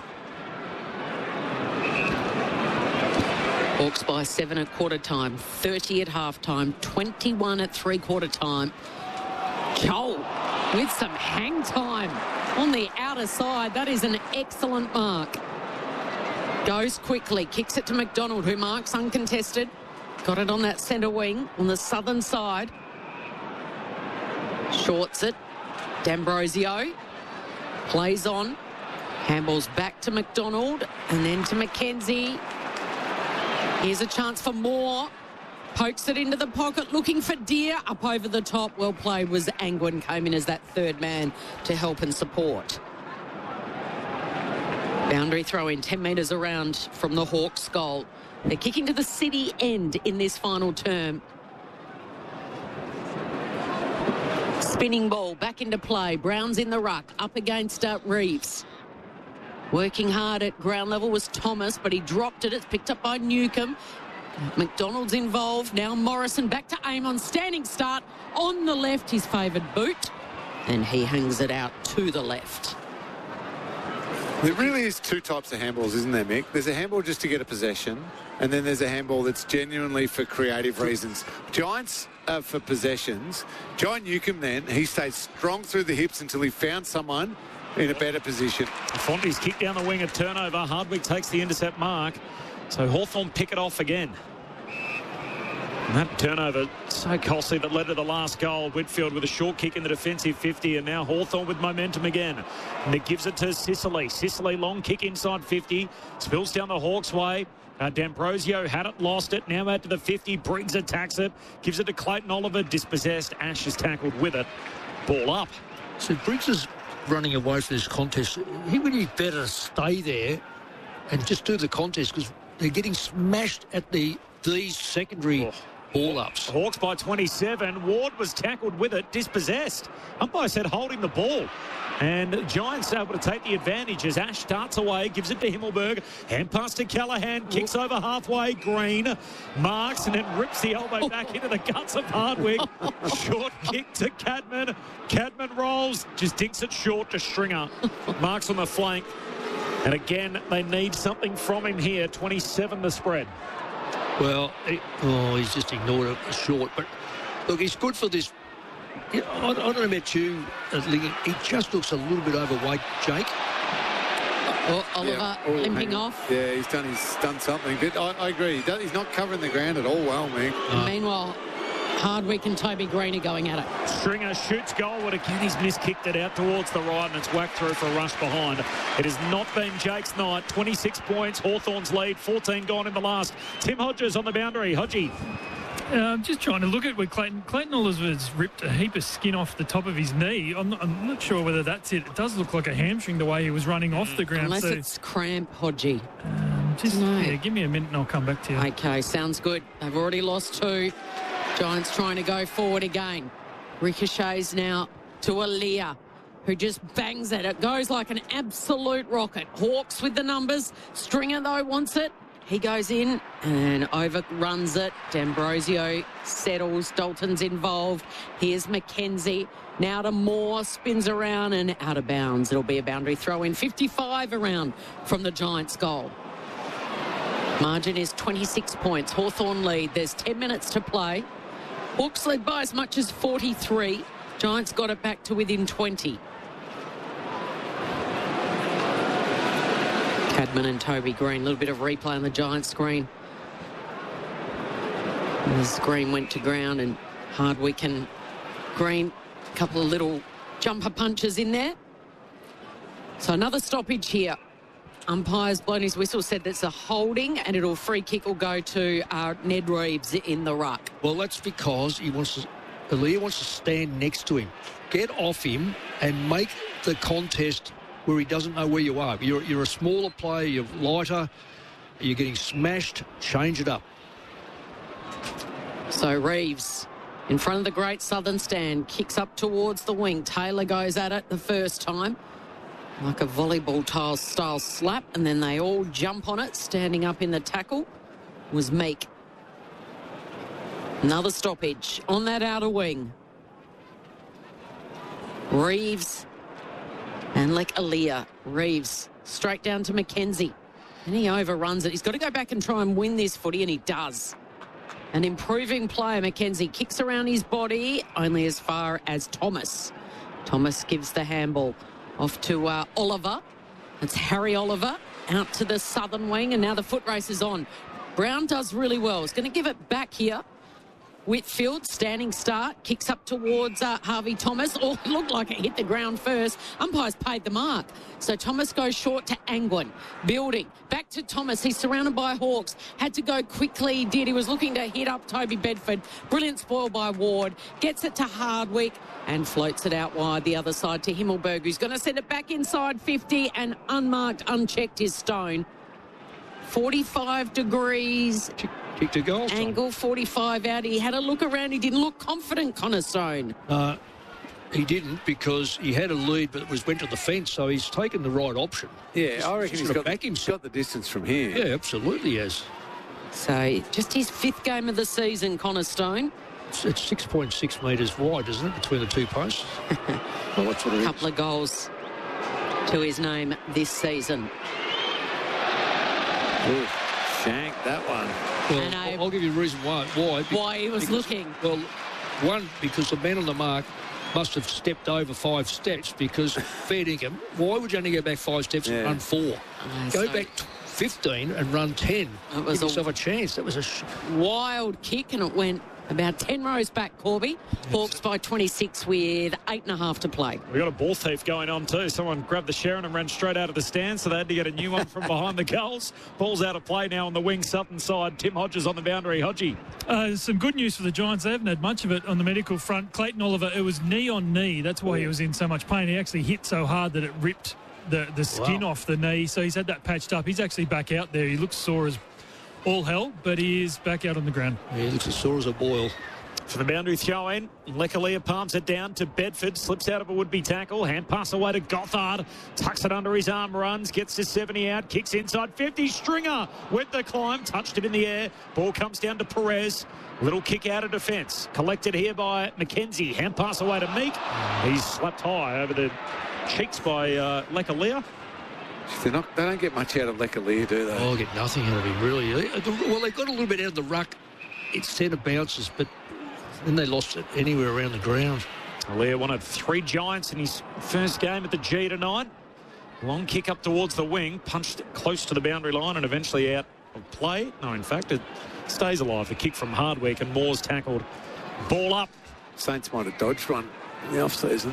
Hawks by seven at quarter time, thirty at half time, twenty-one at three quarter time. Joel with some hang time on the outer side. That is an excellent mark. Goes quickly, kicks it to McDonald, who marks uncontested. Got it on that centre wing on the southern side. Shorts it. D'Ambrosio plays on. Handballs back to McDonald and then to McKenzie. Here's a chance for more. Pokes it into the pocket, looking for Deer. Up over the top, well played was Angwin, came in as that third man to help and support. Boundary throw in ten metres around from the Hawks goal. They're kicking to the city end in this final term. Spinning ball back into play. Brown's in the ruck, up against uh, Reeves. Working hard at ground level was Thomas, but he dropped it. It's picked up by Newcomb. McDonald's involved. Now Morrison back to Amon. Standing start on the left, his favoured boot. And he hangs it out to the left. There really is two types of handballs, isn't there, Mick? There's a handball just to get a possession, and then there's a handball that's genuinely for creative reasons. Giants uh, for possessions. John Newcomb then, he stayed strong through the hips until he found someone in a better position. Fonte's kick down the wing, a turnover. Hardwick takes the intercept mark. So Hawthorn pick it off again. And that turnover so costly that led to the last goal. Whitfield with a short kick in the defensive fifty, and now Hawthorn with momentum again. And it gives it to Sicily. Sicily long kick inside fifty. Spills down the Hawks' way. Uh, D'Ambrosio had it, lost it. Now out to the fifty. Briggs attacks it. Gives it to Clayton Oliver. Dispossessed. Ash is tackled with it. Ball up. So Briggs is running away from this contest. He would be better to stay there and just do the contest because they're getting smashed at the these secondary Oh. ball ups. Hawks by twenty-seven. Ward was tackled with it, dispossessed. Umpire said holding the ball. And Giants able to take the advantage as Ash starts away, gives it to Himmelberg. Hand pass to Callahan, kicks over halfway. Green marks and then rips the elbow back into the guts of Hardwick. Short kick to Cadman. Cadman rolls, just dinks it short to Stringer. Marks on the flank. And again, they need something from him here. twenty-seven the spread. Well, he, oh, he's just ignored it short. But look, he's good for this. I, I don't know about you, uh, Lee, he just looks a little bit overweight, Jake. Oh, Oliver Yeah. Oh, limping hang on. off. Yeah, he's done he's done something. But I, I agree. He does, he's not covering the ground at all well, Mick. Uh, Meanwhile, Hardwick and Toby Green are going at it. Stringer shoots goalward again. He's miskicked it out towards the right and it's whacked through for a rush behind. It has not been Jake's night. twenty-six points. Hawthorn's lead. fourteen gone in the last. Tim Hodges on the boundary. Hodgie. Uh, I'm just trying to look at where Clayton Clayton Oliver's ripped a heap of skin off the top of his knee. I'm not, I'm not sure whether that's it. It does look like a hamstring the way he was running off the ground. Unless so, it's cramp, Hodgie. um, just No. yeah, give me a minute and I'll come back to you. Okay, sounds good. They've already lost two. Giants trying to go forward again. Ricochets now to Aaliyah, who just bangs at it. Goes like an absolute rocket. Hawks with the numbers. Stringer, though, wants it. He goes in and overruns it. D'Ambrosio settles. Dalton's involved. Here's McKenzie. Now to Moore. Spins around and out of bounds. It'll be a boundary throw in. fifty-five around from the Giants' goal. Margin is twenty-six points. Hawthorn lead. There's ten minutes to play. Hawks led by as much as forty-three. Giants got it back to within twenty. Cadman and Toby Green. A little bit of replay on the Giants screen. As Green went to ground and Hardwick and Green, a couple of little jumper punches in there. So another stoppage here. Umpire's blown his whistle, said that's a holding and it'll free kick will go to uh, Ned Reeves in the ruck. Well, that's because he wants to, Aaliyah wants to stand next to him. Get off him and make the contest where he doesn't know where you are. You're, you're a smaller player, you're lighter, you're getting smashed, change it up. So Reeves in front of the Great Southern stand, kicks up towards the wing. Taylor goes at it the first time, like a volleyball tile style slap, and then they all jump on it. Standing up in the tackle was Meek. Another stoppage on that outer wing. Reeves and like Aaliyah. Reeves straight down to McKenzie. And he overruns it. He's got to go back and try and win this footy, and he does. An improving player, McKenzie, kicks around his body only as far as Thomas. Thomas gives the handball off to uh, Oliver. It's Harry Oliver out to the southern wing, and now the foot race is on. Brown does really well. He's going to give it back here. Whitfield, standing start, kicks up towards uh, Harvey Thomas. Oh, it looked like it hit the ground first. Umpires paid the mark. So Thomas goes short to Angwin. Building. Back to Thomas. He's surrounded by Hawks. Had to go quickly. He did. He was looking to hit up Toby Bedford. Brilliant spoil by Ward. Gets it to Hardwick and floats it out wide the other side to Himmelberg, who's going to send it back inside fifty, and unmarked, unchecked is Stone. forty-five degrees. Kick to goal. Angle forty-five out. He had a look around. He didn't look confident, Connor Stone. Uh, he didn't because he had a lead, but it was went to the fence, so he's taken the right option. Yeah, Just- I reckon just he's gotta got, back he's himself. got the distance from here. Yeah, absolutely he has. So just his fifth game of the season, Connor Stone. It's, it's six point six metres wide, isn't it, between the two posts? Well, that's what it A is. couple of goals to his name this season. Ooh, shanked that one. Well, And I- I'll give you a reason why. Why? Why he was Because- looking. Well, one, because the man on the mark must have stepped over five steps because fair dinkum, why would you only go back five steps Yeah. and run four? Uh, Go so back t- fifteen and run ten. It was Give a- yourself a chance. That was a... Sh- Wild kick, and it went About ten rows back, Corby. Hawks by twenty-six with eight and a half to play. We got a ball thief going on too. Someone grabbed the Sharon and ran straight out of the stand, so they had to get a new one from behind the goals. Ball's out of play now on the wing Sutton side. Tim Hodges on the boundary. Hodgie. Uh, some good news for the Giants. They haven't had much of it on the medical front. Clayton Oliver, it was knee on knee. That's why he was in so much pain. He actually hit so hard that it ripped the, the skin Wow. off the knee. So he's had that patched up. He's actually back out there. He looks sore as all hell, but he is back out on the ground. Yeah, he looks as sore as a boil. For the boundary throw in, Lekalia palms it down to Bedford, slips out of a would-be tackle, hand pass away to Gothard, tucks it under his arm, runs, gets to seventy out, kicks inside fifty, Stringer with the climb, touched it in the air, ball comes down to Perez, little kick out of defence, collected here by McKenzie, hand pass away to Meek, he's slapped high over the cheeks by uh, Lekalia. They're not, they don't get much out of Lekalia, do they? Oh, get nothing out of him, really. Well, they got a little bit out of the ruck. It's centre bounces, but then they lost it anywhere around the ground. Leah wanted three Giants in his first game at the G tonight. Long kick up towards the wing, punched close to the boundary line and eventually out of play. No, in fact, it stays alive. The kick from Hardwick and Moore's tackled. Ball up. Saints might have dodged one in the off-season.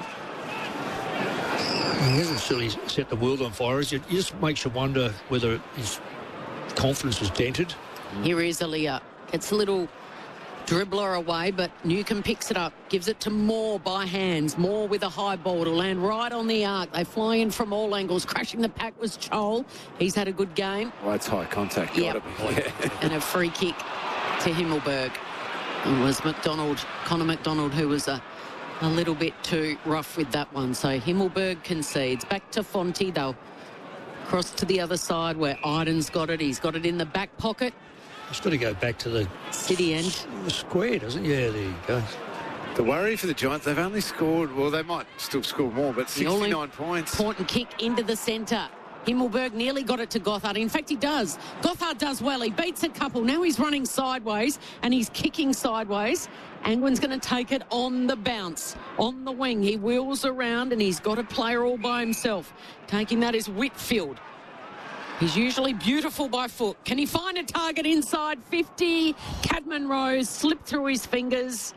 He hasn't certainly set the world on fire. It just makes you wonder whether his confidence was dented. Here is Aaliyah. Gets a little dribbler away, but Newcomb picks it up, gives it to Moore by hands. Moore with a high ball to land right on the arc. They fly in from all angles. Crashing the pack was Chol. He's had a good game. Well, it's high contact. Yep. Gotta be. And a free kick to Himmelberg. It was McDonald, Connor McDonald, who was a, a little bit too rough with that one. So Himmelberg concedes. Back to Fonte, though. Cross to the other side where Iden's got it. He's got it in the back pocket. He's got to go back to the City end. the square, doesn't he? Yeah, there you go. The worry for the Giants, they've only scored, well, they might still score more, but The only sixty-nine points. Important kick into the centre. Himmelberg nearly got it to Gothard. In fact, he does. Gothard does well. He beats a couple. Now he's running sideways and he's kicking sideways. Angwin's going to take it on the bounce. On the wing, he wheels around and he's got a player all by himself. Taking that is Whitfield. He's usually beautiful by foot. Can he find a target inside fifty? Cadman Rose slipped through his fingers.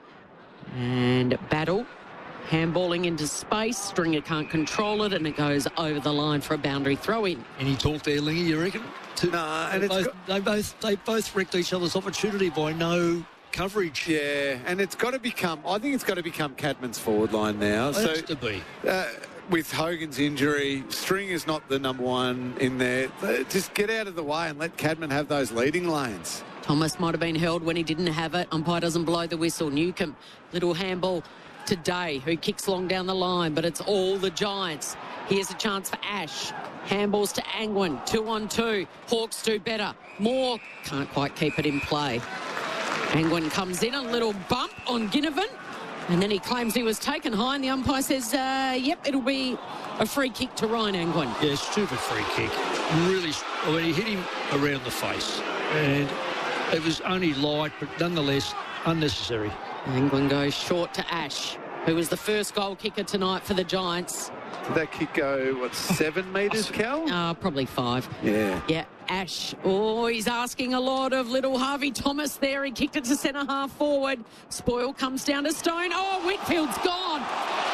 And battle. Handballing into space. Stringer can't control it and it goes over the line for a boundary throw in. Any talk there, Lingy, you reckon? To, Nah, and they, it's both, got- they both they both wrecked each other's opportunity by no coverage. Yeah, and it's got to become, I think it's got to become Cadman's forward line now. It So has to be. uh, with Hogan's injury, Stringer's not the number one in there. Uh, Just get out of the way and let Cadman have those leading lanes. Thomas might have been held when he didn't have it. Umpire doesn't blow the whistle. Newcomb, little handball to Day, who kicks long down the line, but it's all the Giants. Here's a chance for Ash. Handballs to Angwin, two on two. Hawks do better. Moore can't quite keep it in play. Angwin comes in, a little bump on Ginnivan, and then he claims he was taken high, and the umpire says, uh, yep, it'll be a free kick to Ryan Angwin. Yeah, stupid free kick. Really, I mean, he hit him around the face, and it was only light, but nonetheless unnecessary. Angwin goes short to Ash, who was the first goal kicker tonight for the Giants. Did that kick go, what, seven metres, Cal? Uh, probably five. Yeah. Yeah, Ash. Oh, he's asking a lot of little Harvey Thomas there. He kicked it to centre half forward. Spoil comes down to Stone. Oh, Whitfield's gone.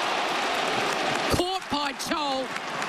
Caught by Chol.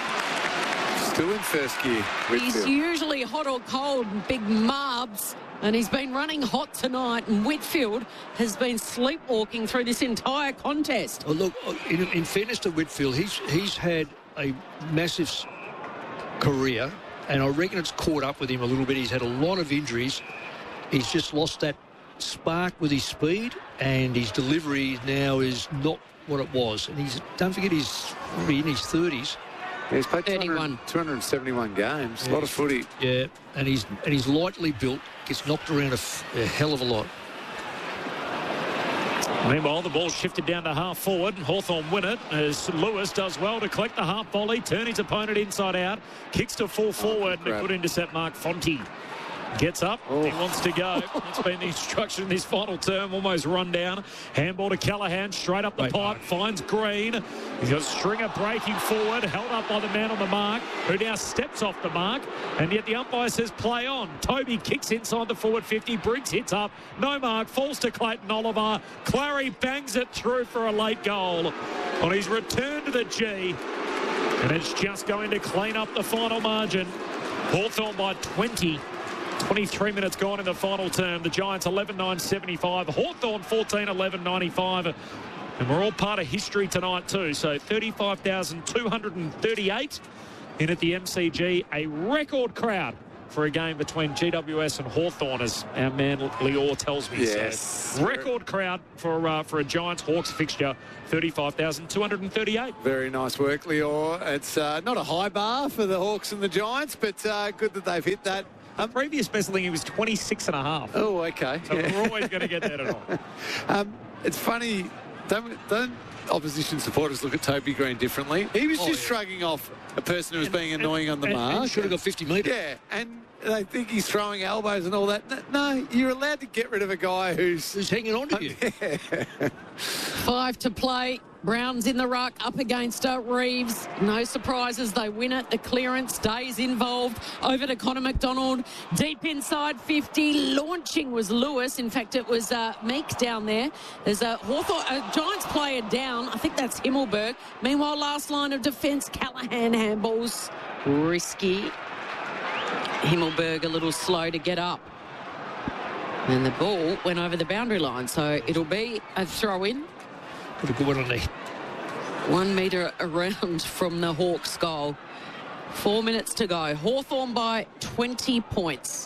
Still in first gear. He's Whitfield. usually hot or cold, big marbs. And he's been running hot tonight. And Whitfield has been sleepwalking through this entire contest. Oh, look, in, in fairness to Whitfield, he's he's had a massive s- career, and I reckon it's caught up with him a little bit. He's had a lot of injuries. He's just lost that spark with his speed, and his delivery now is not what it was. And he's don't forget he's in his thirties. Yeah, he's played thirty-one. two hundred seventy-one games. A lot of footy. Yeah, and he's and he's lightly built. Gets knocked around a, f- a hell of a lot. Meanwhile, the ball shifted down to half forward, and Hawthorn win it as Lewis does well to collect the half volley, turn his opponent inside out, kicks to full forward, and a grab. good intercept mark, Fonte. Gets up. Oh. He wants to go. That's been the instruction in this final term. Almost run down. Handball to Callaghan. Straight up the Great pipe. Mark. Finds Green. He's got Stringer breaking forward. Held up by the man on the mark, who now steps off the mark. And yet the umpire says play on. Toby kicks inside the forward fifty. Briggs hits up. No mark. Falls to Clayton Oliver. Clary bangs it through for a late goal on his return to the G. And it's just going to clean up the final margin. Hawthorn by twenty. twenty-three minutes gone in the final term. The Giants eleven nine seventy-five. Hawthorn fourteen eleven ninety-five. And we're all part of history tonight too. So thirty-five thousand two hundred thirty-eight in at the M C G. A record crowd for a game between G W S and Hawthorn, as our man Lior tells me. Yes. So record crowd for uh, for a Giants-Hawks fixture. thirty-five thousand two hundred thirty-eight. Very nice work, Lior. It's uh, not a high bar for the Hawks and the Giants, but uh, good that they've hit that. Um, previous best thing, he was twenty-six and a half. Oh, okay. So yeah. We're always going to get that at all. Um, it's funny, don't, don't opposition supporters look at Toby Green differently? He was oh, just yeah. shrugging off a person who was and, being annoying and, on the and, mark. And should have got fifty metres. Yeah, and they think he's throwing elbows and all that. No, you're allowed to get rid of a guy who's... Who's hanging on to you. Yeah. Five to play. Brown's in the ruck, up against uh, Reeves. No surprises, they win it. The clearance stays involved. Over to Connor McDonald. Deep inside fifty. Launching was Lewis. In fact, it was uh, Meek down there. There's a Hawthorn, a Giants player down. I think that's Himmelberg. Meanwhile, last line of defence, Callaghan handballs. Risky. Himmelberg a little slow to get up. And the ball went over the boundary line, so it'll be a throw-in. Put a good one on there. One metre around from the Hawks' goal. Four minutes to go. Hawthorn by twenty points.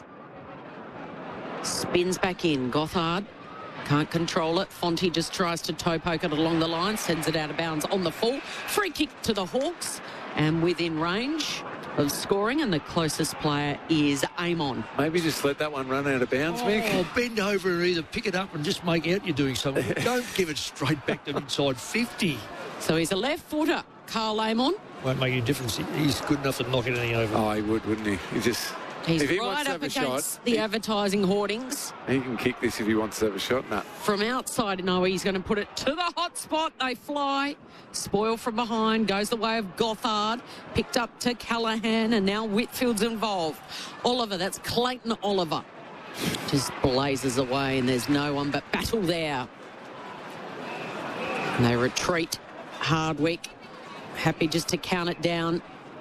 Spins back in. Gothard can't control it. Fonte just tries to toe poke it along the line. Sends it out of bounds on the full. Free kick to the Hawks. And within range of scoring, and the closest player is Amon. Maybe just let that one run out of bounds, Oh, Mick. bend over and either pick it up and just make out you're doing something. Don't give it straight back to inside fifty. So he's a left footer, Carl Amon. Won't make any difference. He's good enough to knock anything over. Oh, he would, wouldn't he? He just... He's if he right wants to up have a against shot, the he, advertising hoardings. he can kick this if he wants to have a shot. No. From outside, no, he's going to put it to the hot spot. They fly. Spoil from behind. Goes the way of Gothard. Picked up to Callaghan, and now Whitfield's involved. Oliver, that's Clayton Oliver. Just blazes away, and there's no one but Battle there. And they retreat. Hardwick, happy just to count it down.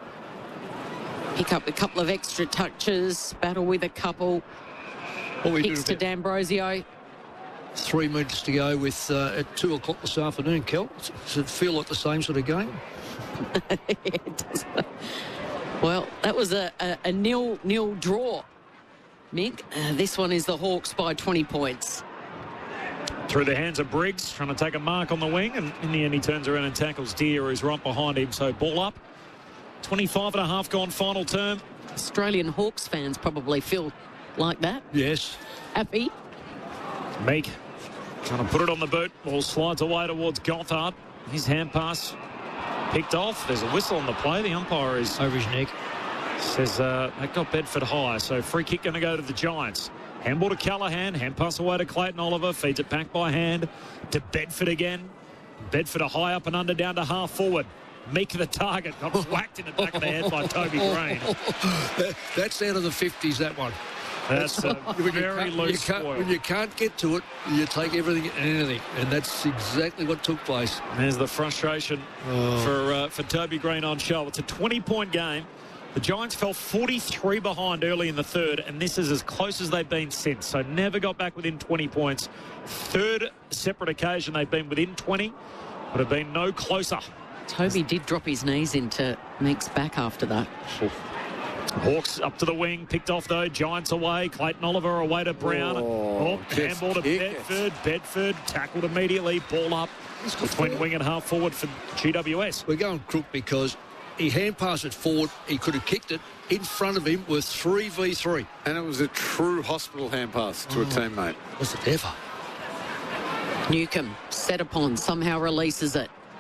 Pick up a couple of extra touches. Battle with a couple. What we Kicks do to D'Ambrosio. Three metres to go with uh, at two o'clock this afternoon, Kel. Does it feel like the same sort of game? Yeah, it does. Well, that was a, a, a nil nil draw, Mick. Uh, this one is the Hawks by twenty points. Through the hands of Briggs, trying to take a mark on the wing, and in the end he turns around and tackles Deere, who's right behind him. So ball up. twenty-five and a half gone final term. Australian Hawks fans probably feel like that. Yes. Happy. Meek trying to put it on the boot. Ball slides away towards Gothard. His hand pass picked off. There's a whistle on the play. The umpire is Over his neck. says uh, that got Bedford high. So free kick going to go to the Giants. Handball to Callaghan. Hand pass away to Clayton Oliver. Feeds it back by hand to Bedford again. Bedford a high up and under down to half forward. Meek the target. Got whacked in the back of the head by Toby Green. That, that's out of the fifties, that one. That's a When you very can't- loose you can't- spoil. When you can't get to it, you take everything and anything. And that's exactly what took place. There's the frustration Oh. for uh, for Toby Green on show. It's a twenty-point game. The Giants fell forty-three behind early in the third, and this is as close as they've been since. So never got back within twenty points. Third separate occasion they've been within twenty, but have been no closer. Toby did drop his knees into Meek's back after that. Hawks up to the wing, picked off though. Giants away. Clayton Oliver away to Brown. Oh, Oh, just handball to kick it. Bedford. Bedford tackled immediately. Ball up between wing and half forward for G W S. We're going crook because he hand passed it forward. He could have kicked it. In front of him was three v three. And it was a true hospital hand pass to a teammate. Was it ever? Newcomb, set upon, somehow releases it.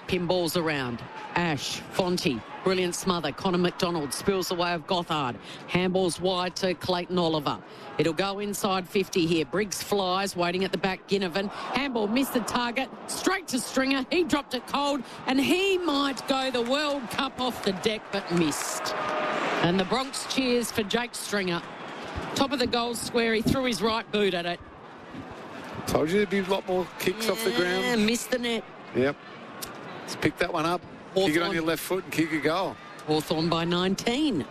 Pinballs around. Ash, Fonte, brilliant smother. Connor McDonald spills away of Gothard. Handballs wide to Clayton Oliver. It'll go inside fifty here. Briggs flies, waiting at the back. Ginnivan. Handball missed the target. Straight to Stringer. He dropped it cold, and he might go the World Cup off the deck, but missed. And the Bronx cheers for Jake Stringer. Top of the goal square. He threw his right boot at it. Told you there'd be a lot more kicks yeah, off the ground. Missed the net. Yep. Let's pick that one up. Hawthorn. Kick it on your left foot and kick a goal. Hawthorn by nineteen.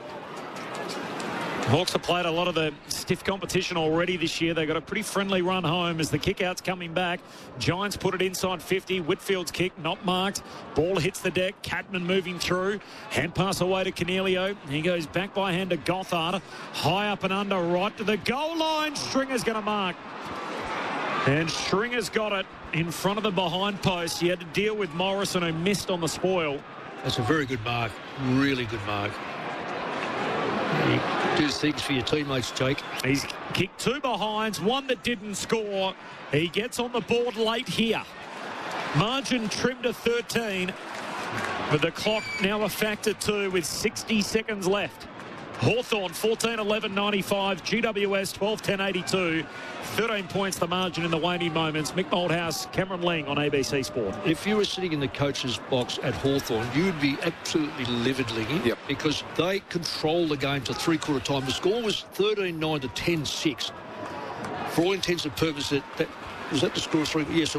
Hawks have played a lot of the stiff competition already this year. They got a pretty friendly run home as the kick-out's coming back. Giants put it inside fifty. Whitfield's kick not marked. Ball hits the deck. Catman moving through. Hand pass away to Cornelio. He goes back by hand to Gothard. High up and under, right to the goal line. Stringer's going to mark. And Stringer's got it in front of the behind post. He had to deal with Morrison, who missed on the spoil. That's a very good mark. Really good mark. You do things for your teammates, Jake. He's kicked two behinds, one that didn't score. He gets on the board late here. Margin trimmed to thirteen, but the clock now a factor two with sixty seconds left. Hawthorn fourteen eleven ninety-five, G W S twelve ten eighty-two. thirteen points the margin in the waning moments. Mick Moldhouse, Cameron Ling on A B C Sport. If you were sitting in the coach's box at Hawthorn, you'd be absolutely livid, Lingy, yep. because they control the game to three-quarter time. The score was thirteen nine to ten six. For all intents and purposes, that, that was that the score of three? Yes,